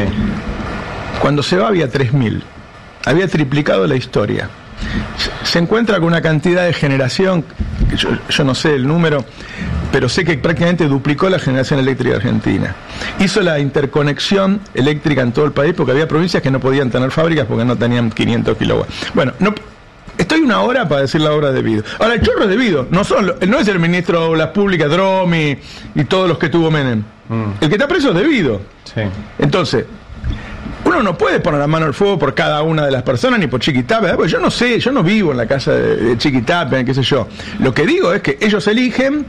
Cuando se va había tres mil. Había triplicado la historia. Se encuentra con una cantidad de generación, yo, yo no sé el número, pero sé que prácticamente duplicó la generación eléctrica argentina. Hizo la interconexión eléctrica en todo el país porque había provincias que no podían tener fábricas porque no tenían quinientos kilowatts. Bueno, no, estoy una hora para decir la obra de Vido. Ahora, el chorro es de Vido, no, son, no es el ministro de Obras Públicas, Dromi y todos los que tuvo Menem. Mm. El que está preso es de Vido. Sí. Entonces, uno no puede poner la mano al fuego por cada una de las personas ni por Chiquitapia, porque yo no sé, yo no vivo en la casa de, de Chiquitapia, qué sé yo. Lo que digo es que ellos eligen,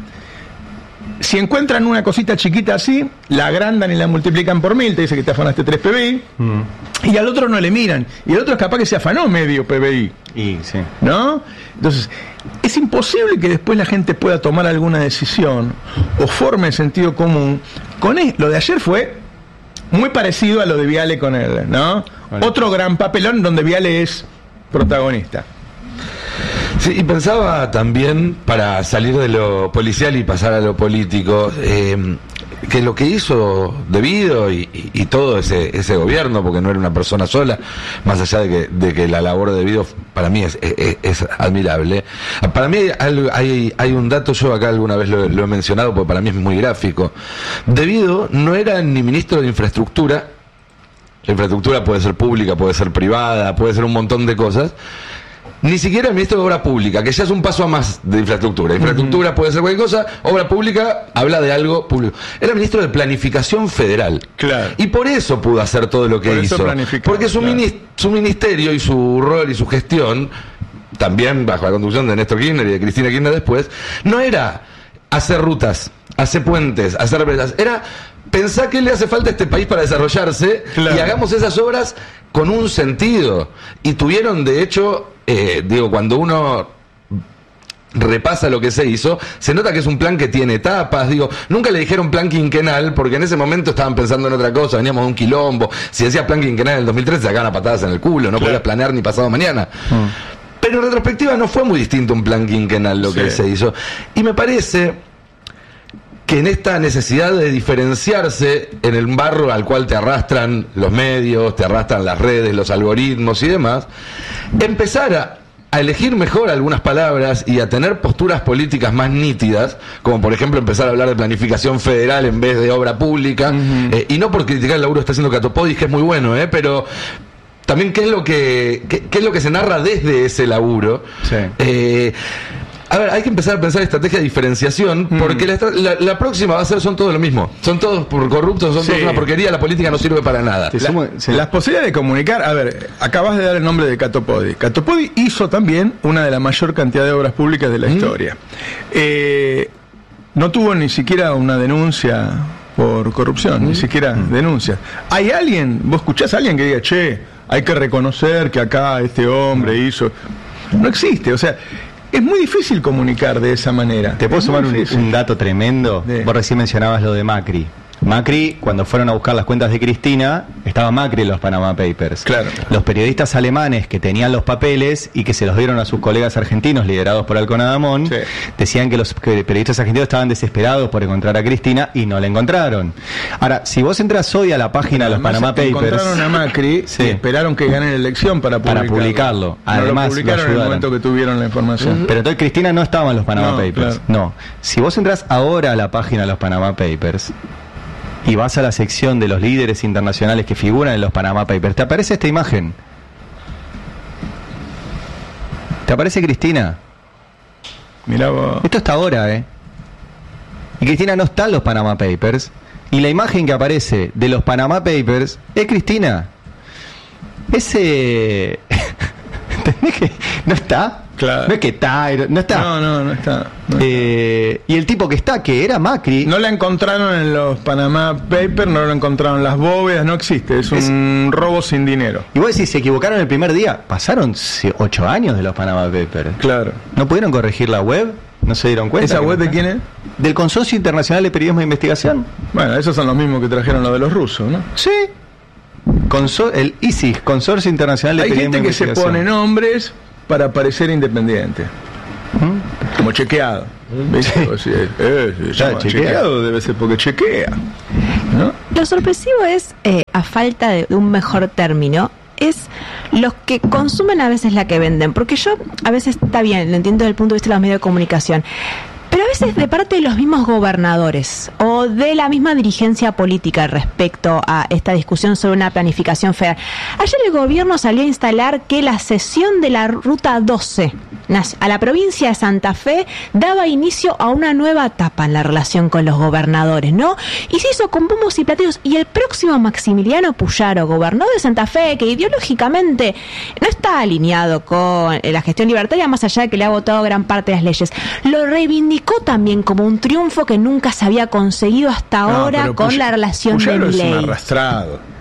si encuentran una cosita chiquita así, la agrandan y la multiplican por mil, te dice que te afanaste tres P B I, mm. y al otro no le miran, y el otro es capaz que se afanó medio P B I. Y, sí. ¿No? Entonces, es imposible que después la gente pueda tomar alguna decisión o forme sentido común. Con él, lo de ayer fue muy parecido a lo de Viale con él, ¿no? Bueno. Otro gran papelón donde Viale es protagonista. Sí, y pensaba también, para salir de lo policial y pasar a lo político, eh, que lo que hizo De Vido y, y, y todo ese, ese gobierno, porque no era una persona sola, más allá de que, de que la labor de De Vido para mí es, es, es admirable. Para mí hay, hay, hay un dato, yo acá alguna vez lo, lo he mencionado, porque para mí es muy gráfico. De Vido no era ni ministro de infraestructura, la infraestructura puede ser pública, puede ser privada, puede ser un montón de cosas, ni siquiera el ministro de Obra Pública, que ya es un paso a más de infraestructura. Infraestructura uh-huh. puede ser cualquier cosa, obra pública habla de algo público. Era ministro de Planificación Federal. Claro. Y por eso pudo hacer todo lo que por hizo. Porque su, claro. minist- su ministerio y su rol y su gestión, también bajo la conducción de Néstor Kirchner y de Cristina Kirchner después, no era hacer rutas, hacer puentes, hacer represas, era pensar qué le hace falta a este país para desarrollarse, claro. y hagamos esas obras con un sentido. Y tuvieron, de hecho, eh, digo, cuando uno repasa lo que se hizo, se nota que es un plan que tiene etapas. Digo, nunca le dijeron plan quinquenal, porque en ese momento estaban pensando en otra cosa, veníamos de un quilombo. Si decía plan quinquenal en el dos mil trece, se sacaban a patadas en el culo, no claro. podías planear ni pasado mañana. Mm. Pero en retrospectiva no fue muy distinto un plan quinquenal lo sí. que se hizo. Y me parece que en esta necesidad de diferenciarse en el barro al cual te arrastran los medios, te arrastran las redes, los algoritmos y demás, empezar a, a elegir mejor algunas palabras y a tener posturas políticas más nítidas, como por ejemplo empezar a hablar de planificación federal en vez de obra pública, uh-huh. eh, y no por criticar el laburo que está haciendo Catopodis, que es muy bueno, eh, pero también qué es lo que qué, qué es lo que se narra desde ese laburo. Sí. Eh, A ver, hay que empezar a pensar estrategia de diferenciación, porque mm. la, la, la próxima va a ser, son todos lo mismo. Son todos por corruptos, son sí. todos una porquería, la política no sirve para nada. La, somos, sí. Las posibilidades de comunicar, a ver, acabas de dar el nombre de Catopodis. Catopodis hizo también una de la mayor cantidad de obras públicas de la mm. historia. Eh, no tuvo ni siquiera una denuncia por corrupción, mm. ni siquiera mm. denuncia. ¿Hay alguien, vos escuchás a alguien que diga, che, hay que reconocer que acá este hombre mm. hizo? No existe, o sea, es muy difícil comunicar de esa manera. ¿Te puedo es sumar un, un dato tremendo? De... Vos recién mencionabas lo de Macri. Macri, cuando fueron a buscar las cuentas de Cristina, estaba Macri en los Panama Papers. Claro. Los periodistas alemanes que tenían los papeles y que se los dieron a sus colegas argentinos liderados por Alcon Adamón, sí. decían que los periodistas argentinos estaban desesperados por encontrar a Cristina y no la encontraron. Ahora, si vos entras hoy a la página de los Panama Papers... Encontraron a Macri sí. y esperaron que gane la elección para publicarlo. Para publicarlo. Además, no lo publicaron en el momento que tuvieron la información. Uh-huh. Pero entonces Cristina no estaba en los Panama no, Papers. Claro. No. Si vos entras ahora a la página de los Panama Papers y vas a la sección de los líderes internacionales que figuran en los Panama Papers, te aparece esta imagen. Te aparece Cristina. Mirá vos. Esto está ahora, ¿eh? Y Cristina no está en los Panama Papers. Y la imagen que aparece de los Panama Papers es Cristina. Ese... ¿Entendés que no está? Claro. No es que está, no está. No, no, no está. No eh, está. Y el tipo que está, que era Macri. No la encontraron en los Panama Papers, no la encontraron en las bóvedas, no existe. Es un es... robo sin dinero. Y vos decís, se equivocaron el primer día. Pasaron ocho años de los Panama Papers. Claro. ¿No pudieron corregir la web? ¿No se dieron cuenta? ¿Esa web de quién es? Del Consorcio Internacional de Periodismo de Investigación. Bueno, esos son los mismos que trajeron lo de los rusos, ¿no? Sí. Consor- el I S I S, Consorcio Internacional de Hay Periodismo de gente que Investigación. se pone nombres para parecer independiente. ¿Mm? Como chequeado. ¿Viste? O sea, eh, se llama chequeado. chequeado debe ser porque chequea, ¿no? Lo sorpresivo es, eh, a falta de, de un mejor término, es los que consumen a veces la que venden. Porque yo, a veces está bien, lo entiendo desde el punto de vista de los medios de comunicación, pero a veces de parte de los mismos gobernadores o de la misma dirigencia política respecto a esta discusión sobre una planificación federal. Ayer el gobierno salió a instalar que la cesión de la Ruta doce a la provincia de Santa Fe daba inicio a una nueva etapa en la relación con los gobernadores, ¿no? Y se hizo con bombos y platillos. Y el próximo Maximiliano Puyaro, gobernador de Santa Fe, que ideológicamente no está alineado con la gestión libertaria, más allá de que le ha votado gran parte de las leyes, lo reivindicó también como un triunfo que nunca se había conseguido hasta No, ahora pero con Puy- la relación Puyaro de es un Milei. arrastrado.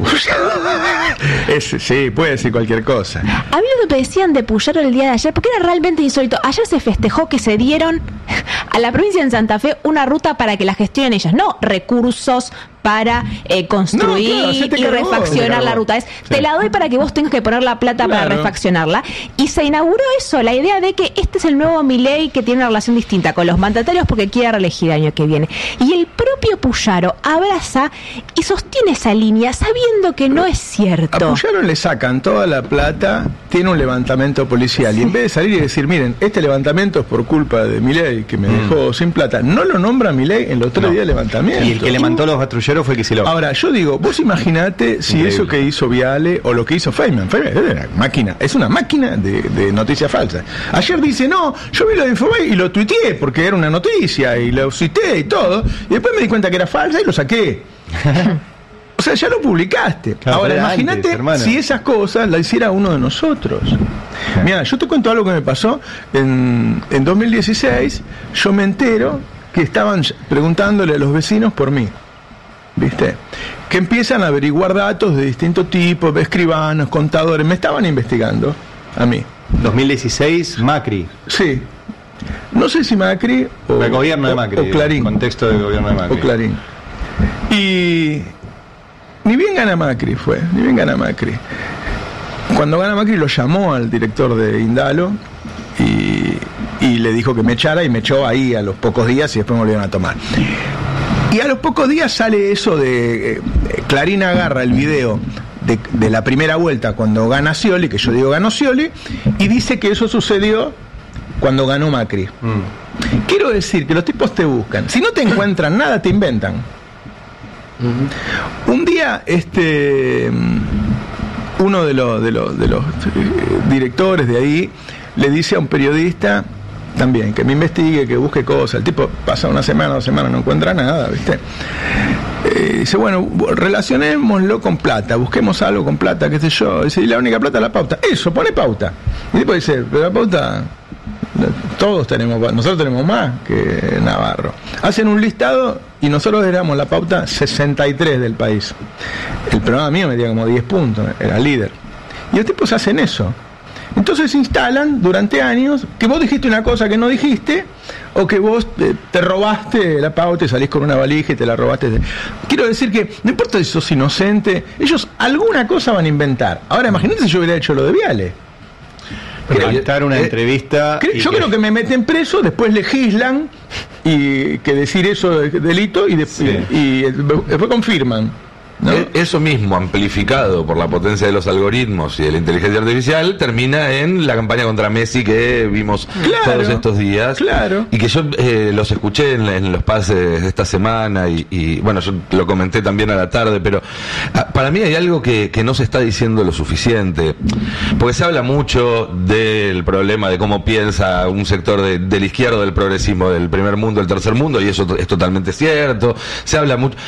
Ese, sí, puede decir cualquier cosa. A mí lo que me decían de Puyaro el día de ayer, porque era realmente insólito. Ayer se festejó que se dieron a la provincia de Santa Fe una ruta para que la gestionen ellas, no recursos para eh, construir No, claro, se te y cargó, refaccionar se te la cargó. ruta. Es, Sí. te la doy para que vos tengas que poner la plata para Claro. refaccionarla. Y se inauguró eso, la idea de que este es el nuevo Milei que tiene una relación distinta con los mandatarios porque quiere reelegir el año que viene. Y el propio Puyaro abraza y sostiene esa línea sabiendo que no es A cierto. Puyaro le sacan toda la plata, tiene un levantamiento policial y en vez de salir y decir, miren, este levantamiento es por culpa de Milei que me dejó sin plata, no lo nombra Milei en los tres No. días de levantamiento. Y el que levantó los patrulleros fue Kicillof. Ahora, yo digo, vos imaginate si Increíble. eso que hizo Viale o lo que hizo Feynman, Feynman es una máquina, es una máquina de, de noticias falsas. Ayer dice, no, yo vi lo de Infobay y lo tuiteé porque era una noticia y lo cité y todo, y después me di cuenta que era falsa y lo saqué. O sea, ya lo publicaste. Claro, Ahora, era imagínate antes, hermano. si esas cosas las hiciera uno de nosotros. Mira, yo te cuento algo que me pasó en, en dos mil dieciséis. Yo me entero que estaban preguntándole a los vecinos por mí. ¿Viste? Que empiezan a averiguar datos de distintos tipos, escribanos, contadores. Me estaban investigando a mí. dos mil dieciséis, Macri. Sí. No sé si Macri o El gobierno de o- Macri. o Clarín. Contexto del gobierno de Macri. O Clarín. Y ni bien gana Macri fue, ni bien gana Macri. Cuando gana Macri lo llamó al director de Indalo y, y le dijo que me echara y me echó ahí a los pocos días y después me volvieron a tomar. Y a los pocos días sale eso de eh, Clarín agarra el video de, de la primera vuelta cuando gana Scioli, que yo digo ganó Scioli, y dice que eso sucedió cuando ganó Macri. Mm. Quiero decir que los tipos te buscan. Si no te encuentran nada, te inventan. Un día, este uno de los, de los, de los eh, directores de ahí le dice a un periodista también que me investigue, que busque cosas. El tipo pasa una semana, dos semanas, no encuentra nada, ¿viste? Eh, dice, bueno, relacionémoslo con plata, busquemos algo con plata, qué sé yo. Dice, y la única plata es la pauta. Eso, pone pauta. Y el tipo dice, pero la pauta, todos tenemos, nosotros tenemos más que Navarro. Hacen un listado y nosotros éramos la pauta sesenta y tres del país. El programa mío metía como diez puntos, era líder. Y los tipos hacen eso. Entonces instalan durante años que vos dijiste una cosa que no dijiste, o que vos eh, te robaste la pauta y salís con una valija y te la robaste. Quiero decir que no importa si sos inocente, ellos alguna cosa van a inventar. Ahora imagínate si yo hubiera hecho lo de Viale. Levantar una eh, entrevista. Cre- y Yo que- creo que me meten preso, después legislan y que decir eso es delito y, de- Sí. y, y después confirman. ¿no? E- Eso mismo, amplificado por la potencia de los algoritmos y de la inteligencia artificial, termina en la campaña contra Messi que vimos Claro, todos estos días. claro. Y que yo eh, los escuché en, en los pases de esta semana y, y, bueno, yo lo comenté también a la tarde, pero ah, para mí hay algo que, que no se está diciendo lo suficiente. Porque se habla mucho del problema de cómo piensa un sector de, de la izquierda, del progresismo, del primer mundo, del tercer mundo, y eso es totalmente cierto. Se habla mucho.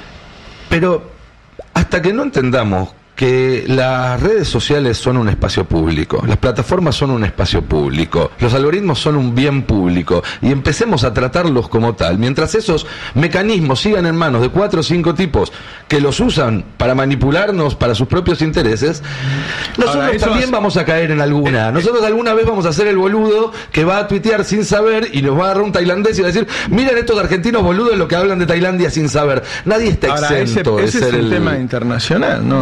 Pero hasta que no entendamos que las redes sociales son un espacio público, las plataformas son un espacio público, los algoritmos son un bien público, y empecemos a tratarlos como tal, mientras esos mecanismos sigan en manos de cuatro o cinco tipos que los usan para manipularnos para sus propios intereses, nosotros Ahora, eso también hace- vamos a caer en alguna. Nosotros alguna vez vamos a ser el boludo que va a tuitear sin saber y nos va a agarrar un tailandés y va a decir, miren estos argentinos boludos lo que hablan de Tailandia sin saber. Nadie está Ahora, ese, exento de ese ser es un el... tema internacional, no,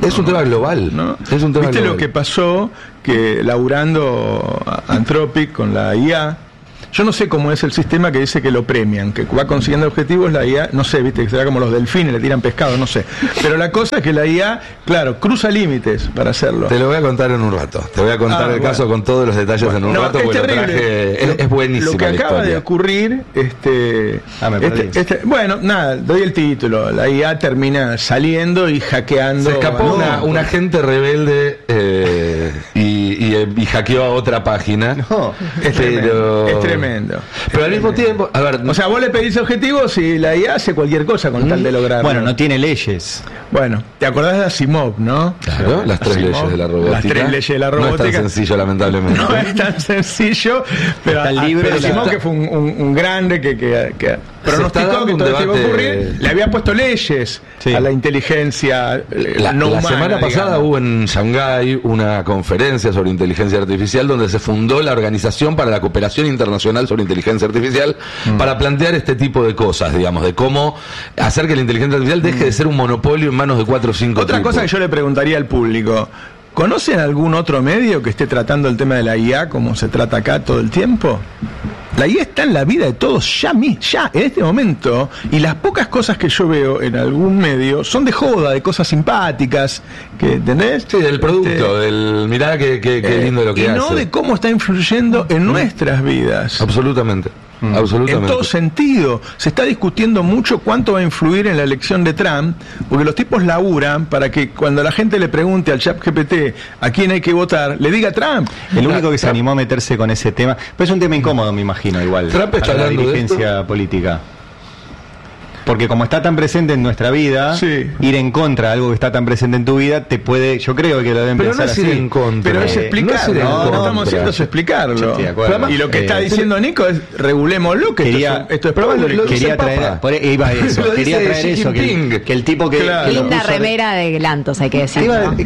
Es un tema global, ¿no? Es un tema ¿Viste global. lo que pasó? Que laburando Anthropic con la I A, yo no sé cómo es el sistema que dice que lo premian, que va consiguiendo objetivos, la I A, no sé, viste, que será como los delfines, le tiran pescado, no sé. Pero la cosa es que la I A, claro, cruza límites para hacerlo. Te lo voy a contar en un rato. Te voy a contar Ah, el bueno. caso con todos los detalles Bueno, en un no, rato, es porque lo terrible. traje, es, es buenísimo. Lo que acaba de ocurrir, este, Ah, me este, perdí. este- bueno, nada, doy el título. La I A termina saliendo y hackeando. Se escapó No, una, un agente rebelde eh, y, y, y hackeó a otra página. No, es tremendo. pero, Es tremendo. pero al mismo tiempo, a ver, O sea, vos le pedís objetivos y la I A hace cualquier cosa con tal de lograrlo. Bueno, no tiene leyes. Bueno, te acordás de Asimov, ¿no? claro, las tres Asimov, leyes de la robótica. Las tres leyes de la No robótica. es tan sencillo, lamentablemente. No es tan sencillo, pero, Está el a- libro pero de la- Asimov, que fue un, un- un grande que, que, que pronosticó dando que un todo esto iba a debate- ocurrir, le había puesto leyes Sí. a la inteligencia eh, La, no la humana, semana pasada digamos. hubo en Shanghái una conferencia sobre inteligencia artificial donde se fundó la Organización para la Cooperación Internacional sobre Inteligencia Artificial Mm. para plantear este tipo de cosas, digamos, de cómo hacer que la inteligencia artificial deje de ser un monopolio en manos de cuatro o cinco Otra tipos. cosa que yo le preguntaría al público, ¿conocen algún otro medio que esté tratando el tema de la I A como se trata acá todo el tiempo? La I A está en la vida de todos ya, mi- ya en este momento, y las pocas cosas que yo veo en algún medio son de joda, de cosas simpáticas, que, ¿entendés? Sí, del producto, Este, del mirá qué, qué, qué eh, lindo lo que y hace. no de cómo está influyendo en nuestras vidas. Absolutamente, En absolutamente. todo sentido. Se está discutiendo mucho cuánto va a influir en la elección de Trump, porque los tipos laburan para que cuando la gente le pregunte al chat G P T a quién hay que votar, le diga Trump. El único que se Trump- animó a meterse con ese tema, pero es un tema incómodo, me imagino, igual. Trump está para la hablando de dirigencia política. Porque como está tan presente en nuestra vida, Sí. ir en contra de algo que está tan presente en tu vida, te puede, yo creo que lo deben Pero no pensar es ir así. en contra. Pero es Eh, explicarlo. no es ir en lo que contra. estamos haciendo es explicarlo. Sí, estoy de acuerdo. y lo que está Eh, diciendo Nico es regulémoslo, que Quería- esto es, esto es Pero probable. lo- lo dice Quería el Papa. traer, por, iba a eso, Lo quería dice traer Xi eso, que Jinping. el, que el tipo que, Claro. que lo Linda puso de- remera de Lantos, hay que decir. Iba- ¿no?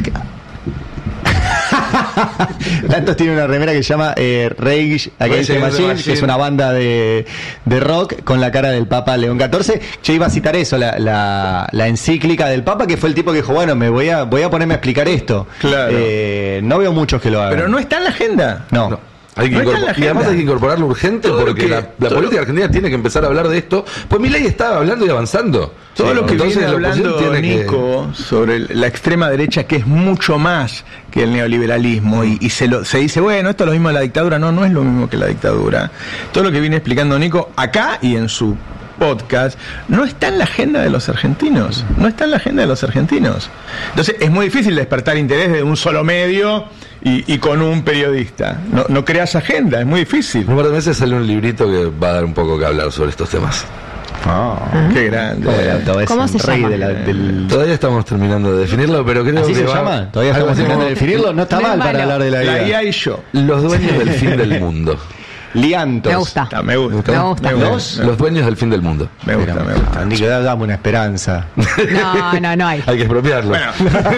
Lantos tiene una remera que se llama eh, Rage Against the Rage Against the Machine, Machine. que es una banda de, de rock con la cara del Papa León catorce. Yo iba a citar eso, la, la, la encíclica del Papa, que fue el tipo que dijo, bueno, me voy a, voy a ponerme a explicar esto. Claro. Eh, no veo muchos que lo hagan. Pero no está en la agenda. No. No. Hay que No está en la incorpor- y además agenda. hay que incorporarlo urgente Todo lo porque que- la, la todo política lo- argentina tiene que empezar a hablar de esto. Pues Milei estaba hablando y avanzando. Todo Sí, lo que entonces viene la oposición hablando tiene que- Nico sobre el- la extrema derecha, que es mucho más que el neoliberalismo, y, y se, lo, se dice, bueno, esto es lo mismo que la dictadura. No, no es lo mismo que la dictadura. Todo lo que viene explicando Nico acá y en su podcast no está en la agenda de los argentinos. No está en la agenda de los argentinos. Entonces es muy difícil despertar interés de un solo medio y, y con un periodista. No, no creas agenda, es muy difícil. En un par de meses sale un librito que va a dar un poco que hablar sobre estos temas. Ah, Qué grande. bueno, es ¿Cómo un se rey llama? de la- del... Todavía estamos terminando de definirlo, pero creo ¿Así que se va- llama? Todavía algo estamos así terminando como de definirlo. No está No es mal para malo. hablar de la La I vida. A y yo. Los dueños del fin del mundo. Liantos. Me gusta. Está, me gusta. Me gusta. Me Los, los dueños del fin del mundo. Me gusta, me gusta. Nico, dame una esperanza. No, no, no hay. Hay que expropiarlo. Bueno,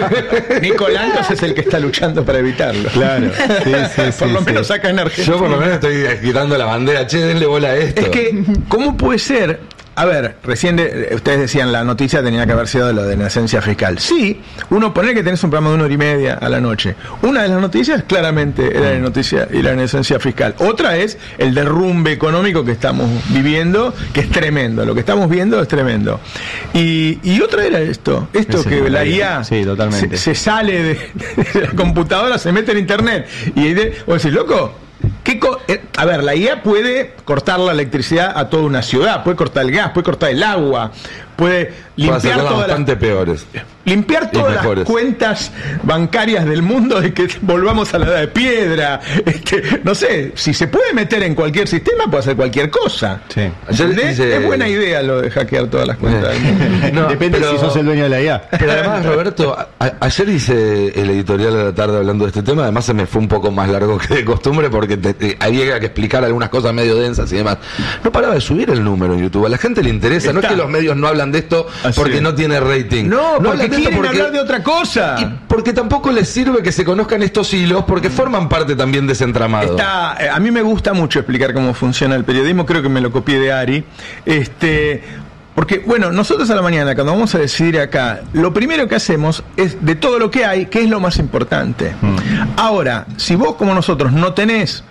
Nico Lantos es el que está luchando para evitarlo. Claro. Sí, sí, Por sí, lo sí. menos acá en Argentina. Yo por lo menos estoy agitando la bandera. Che, denle bola a esto. Es que, ¿cómo puede ser? A ver, recién de- ustedes decían la noticia tenía que haber sido de lo de la esencia fiscal. Sí, uno poner que tenés un programa de una hora y media a la noche. Una de las noticias claramente era la noticia y la esencia fiscal. Otra es el derrumbe económico que estamos viviendo, que es tremendo. Lo que estamos viendo es tremendo. Y, y otra era esto, esto Ese que es la la I A idea. Sí, totalmente. Se, se sale de, de la computadora, se mete en internet y ahí de, vos decís, loco. ¿Qué co- eh, a ver, la I A puede cortar la electricidad a toda una ciudad, puede cortar el gas, puede cortar el agua, puede Puede limpiar hacerlas todas las, bastante peores. limpiar y todas las mejores. cuentas bancarias del mundo de que volvamos a la edad de piedra. Este, no sé, si se puede meter en cualquier sistema, puede hacer cualquier cosa. Sí. Ayer ¿Entendés? dice- Es buena idea lo de hackear todas las cuentas del mundo. No, Depende pero- si sos el dueño de la I A. Pero además, Roberto, a- a- ayer hice el editorial de la tarde hablando de este tema. Además, se me fue un poco más largo que de costumbre porque te- te- había que explicar algunas cosas medio densas y demás. No paraba de subir el número en YouTube. A la gente le interesa. No es Está. que los medios no hablan de esto Así porque es. no tiene rating. No, porque hablan de esto quieren hablar de otra cosa. Y porque tampoco les sirve que se conozcan estos hilos porque forman parte también de ese entramado. Está, eh, a mí me gusta mucho explicar cómo funciona el periodismo, creo que me lo copié de Ari. Este, Porque, bueno, nosotros a la mañana, cuando vamos a decidir acá, lo primero que hacemos es, de todo lo que hay, ¿qué es lo más importante? Mm. Ahora, si vos como nosotros no tenés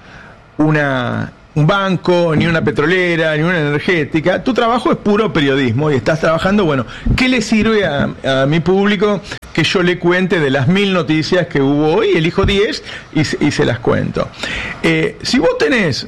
una... un banco, ni una petrolera, ni una energética, tu trabajo es puro periodismo y estás trabajando, bueno, ¿qué le sirve a, a mi público que yo le cuente de las mil noticias que hubo hoy? Elijo diez y, y se las cuento. Eh, si vos tenés,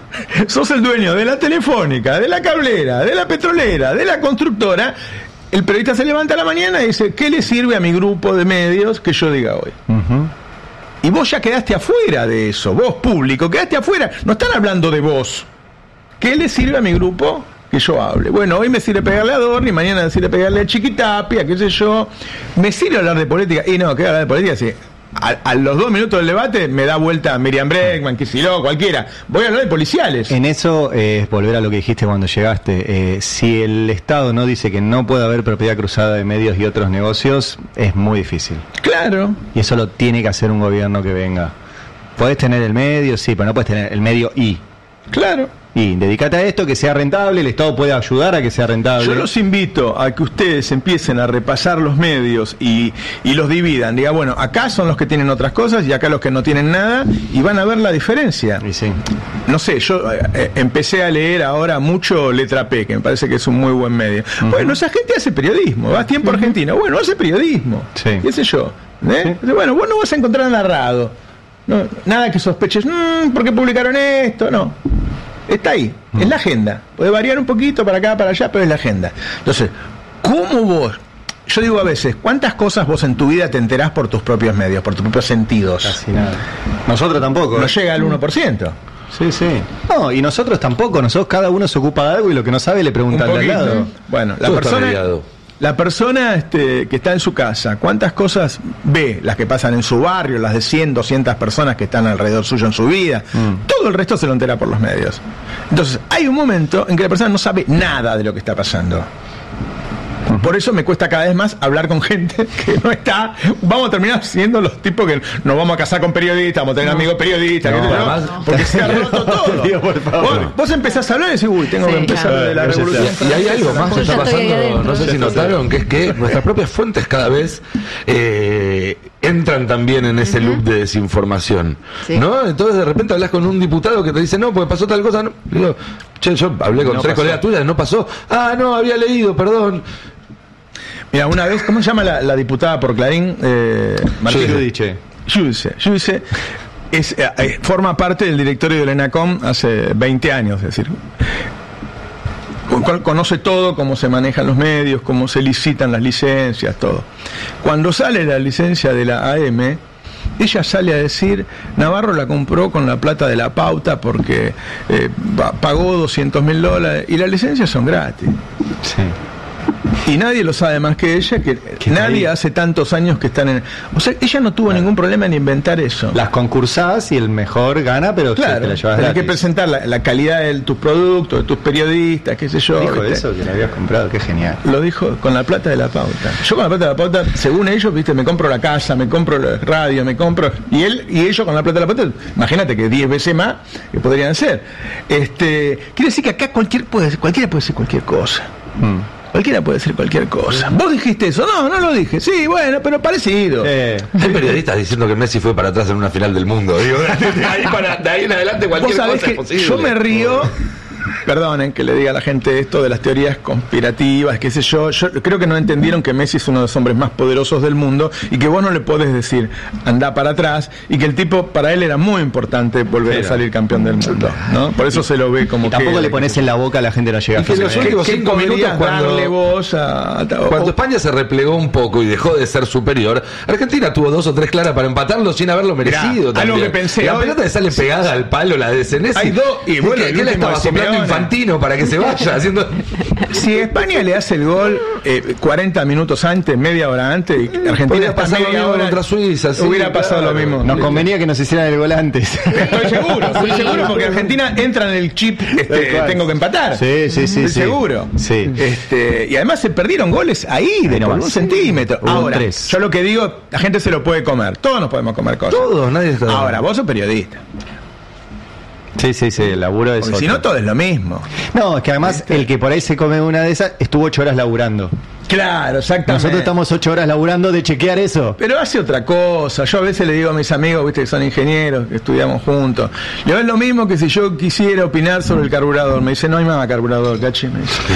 sos el dueño de la telefónica, de la cablera, de la petrolera, de la constructora, el periodista se levanta a la mañana y dice, ¿qué le sirve a mi grupo de medios que yo diga hoy? Uh-huh. Y vos ya quedaste afuera de eso, vos público, quedaste afuera, no están hablando de vos. ¿Qué le sirve a mi grupo que yo hable? Bueno, hoy me sirve pegarle a Dorni, mañana me sirve pegarle a Chiquitapia, qué sé yo. ¿Me sirve hablar de política? Y no, ¿qué hablar de política? Sí. A, a los dos minutos del debate me da vuelta Miriam Bregman, Kicillof, cualquiera. Voy a hablar de policiales. En eso es eh, volver a lo que dijiste cuando llegaste. Eh, si el Estado no dice que no puede haber propiedad cruzada de medios y otros negocios, es muy difícil. Claro. Y eso lo tiene que hacer un gobierno que venga. Podés tener el medio, sí, pero no podés tener el medio y. Claro. Y dedícate a esto, que sea rentable, el Estado puede ayudar a que sea rentable. Yo los invito a que ustedes empiecen a repasar los medios y, y los dividan. Diga, bueno, acá son los que tienen otras cosas y acá los que no tienen nada, y van a ver la diferencia. Y sí. No sé, yo eh, empecé a leer ahora mucho Letra P, que me parece que es un muy buen medio. Uh-huh. Bueno, esa gente hace periodismo, vas tiempo uh-huh. Argentina, bueno, hace periodismo. Sí. ¿Qué sé yo? ¿Eh? Sí. Bueno, vos no vas a encontrar narrado. No, nada que sospeches, mmm, ¿por qué publicaron esto? No. Está ahí, mm. es la agenda. Puede variar un poquito para acá, para allá, pero es la agenda. Entonces, ¿cómo vos? Yo digo a veces, ¿cuántas cosas vos en tu vida te enterás por tus propios medios, por tus propios sentidos? Casi nada. Nosotros tampoco. No ¿eh? llega al uno por ciento. Sí, sí. No, y nosotros tampoco. Nosotros cada uno se ocupa de algo y lo que no sabe le pregunta al lado. Bueno, la Todo persona... La persona este, que está en su casa, ¿cuántas cosas ve? Las que pasan en su barrio, las de cien, doscientas personas que están alrededor suyo en su vida. Mm. Todo el resto se lo entera por los medios. Entonces, hay un momento en que la persona no sabe nada de lo que está pasando. Por eso me cuesta cada vez más hablar con gente que no está. Vamos a terminar siendo los tipos que nos vamos a casar con periodistas, vamos a tener no. amigos periodistas, no, que además, no, porque se ha roto todo. Dios, por favor. Vos, vos empezás a hablar y decís, uy, tengo sí, que empezar claro, de la revolución. Y hay algo más que está pasando, no sé si notaron, que es que nuestras propias fuentes cada vez eh, entran también en ese loop de desinformación. Sí. ¿No? Entonces de repente hablas con un diputado que te dice, no, porque pasó tal cosa. No. Digo, che, yo hablé con no tres pasó. colegas tuyas, no pasó. Ah, no, había leído, perdón. Mira, una vez, ¿cómo se llama la, la diputada por Clarín? Eh, Martín Giudice. Giudice. Giudice es, eh, forma parte del directorio del ENACOM hace veinte años, es decir, conoce todo, cómo se manejan los medios, cómo se licitan las licencias, todo. Cuando sale la licencia de la A M, ella sale a decir, Navarro la compró con la plata de la pauta porque eh, pagó doscientos mil dólares y las licencias son gratis. Sí. Y nadie lo sabe más que ella, que nadie hace tantos años que están en... O sea, ella no tuvo claro. ningún problema en inventar eso. Las concursás y el mejor gana, pero claro, te la llevas gratis. Hay que presentar la, la calidad de tus productos, de tus periodistas, qué sé yo. Dijo ¿viste? Eso, que la habías comprado, qué genial. Lo dijo con la plata de la pauta. Yo con la plata de la pauta, según ellos, viste, me compro la casa, me compro la radio, me compro... Y él y ellos con la plata de la pauta, imagínate que diez veces más que podrían hacer. Este, quiere decir que acá cualquier puede, cualquiera puede hacer cualquier cosa. Mm. Cualquiera puede decir cualquier cosa. ¿Vos dijiste eso? No, no lo dije. Sí, bueno, pero parecido. Eh. Hay periodistas diciendo que Messi fue para atrás en una final del mundo. Digo, de, ahí para, de ahí en adelante cualquier cosa es posible. Yo me río... Perdonen que le diga a la gente esto de las teorías conspirativas, qué sé yo. Yo creo que no entendieron que Messi es uno de los hombres más poderosos del mundo y que vos no le podés decir anda para atrás y que el tipo, para él era muy importante volver Pero, a salir campeón del mundo, ¿no? Por eso y, se lo ve como y que... tampoco le pones en la boca a la gente la llega a los últimos cinco minutos cuando, darle voz a, a, cuando España se replegó un poco y dejó de ser superior, Argentina tuvo dos o tres claras para empatarlo sin haberlo merecido. Mirá, algo que pensé la hoy, pelota le sale pegada al palo, la de Senesi. Hay dos y bueno, ¿qué, ¿qué le estaba soplando Infantino para que se vaya haciendo? Si España le hace el gol eh, cuarenta minutos antes, media hora antes, y Argentina está media hora contra Suiza, sí, hubiera pasado claro. lo mismo. Nos convenía que nos hicieran el gol antes. Estoy seguro, estoy seguro porque Argentina entra en el chip, este, tengo que empatar. Sí, sí, sí, estoy sí. seguro. Sí. Este, y además se perdieron goles ahí de no, por un sí. centímetro. Hubo Ahora, tres. Yo lo que digo, la gente se lo puede comer. Todos nos podemos comer cosas. Todos, nadie está. Ahora, vos sos periodista. Sí, sí, sí, el laburo es Porque si otro. no, todo es lo mismo. No, es que además el que por ahí se come una de esas estuvo ocho horas laburando. Claro, exactamente. Nosotros estamos ocho horas laburando de chequear eso. Pero hace otra cosa. Yo a veces le digo a mis amigos, viste, que son ingenieros, que estudiamos juntos. Le es lo mismo que si yo quisiera opinar sobre el carburador. Me dice, no hay más carburador, cachi. Me dice.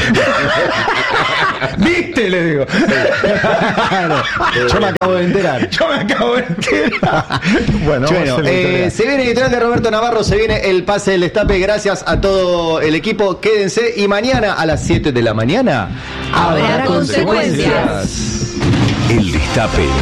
¿Viste? Le digo. Claro. Yo me acabo de enterar. Yo me acabo de enterar. Bueno, Bueno, vamos a hacer la eh, editorial. se viene el editorial de Roberto Navarro, se viene el pase del destape. Gracias a todo el equipo. Quédense y mañana a las siete de la mañana Habrá consecuencias. El Destape.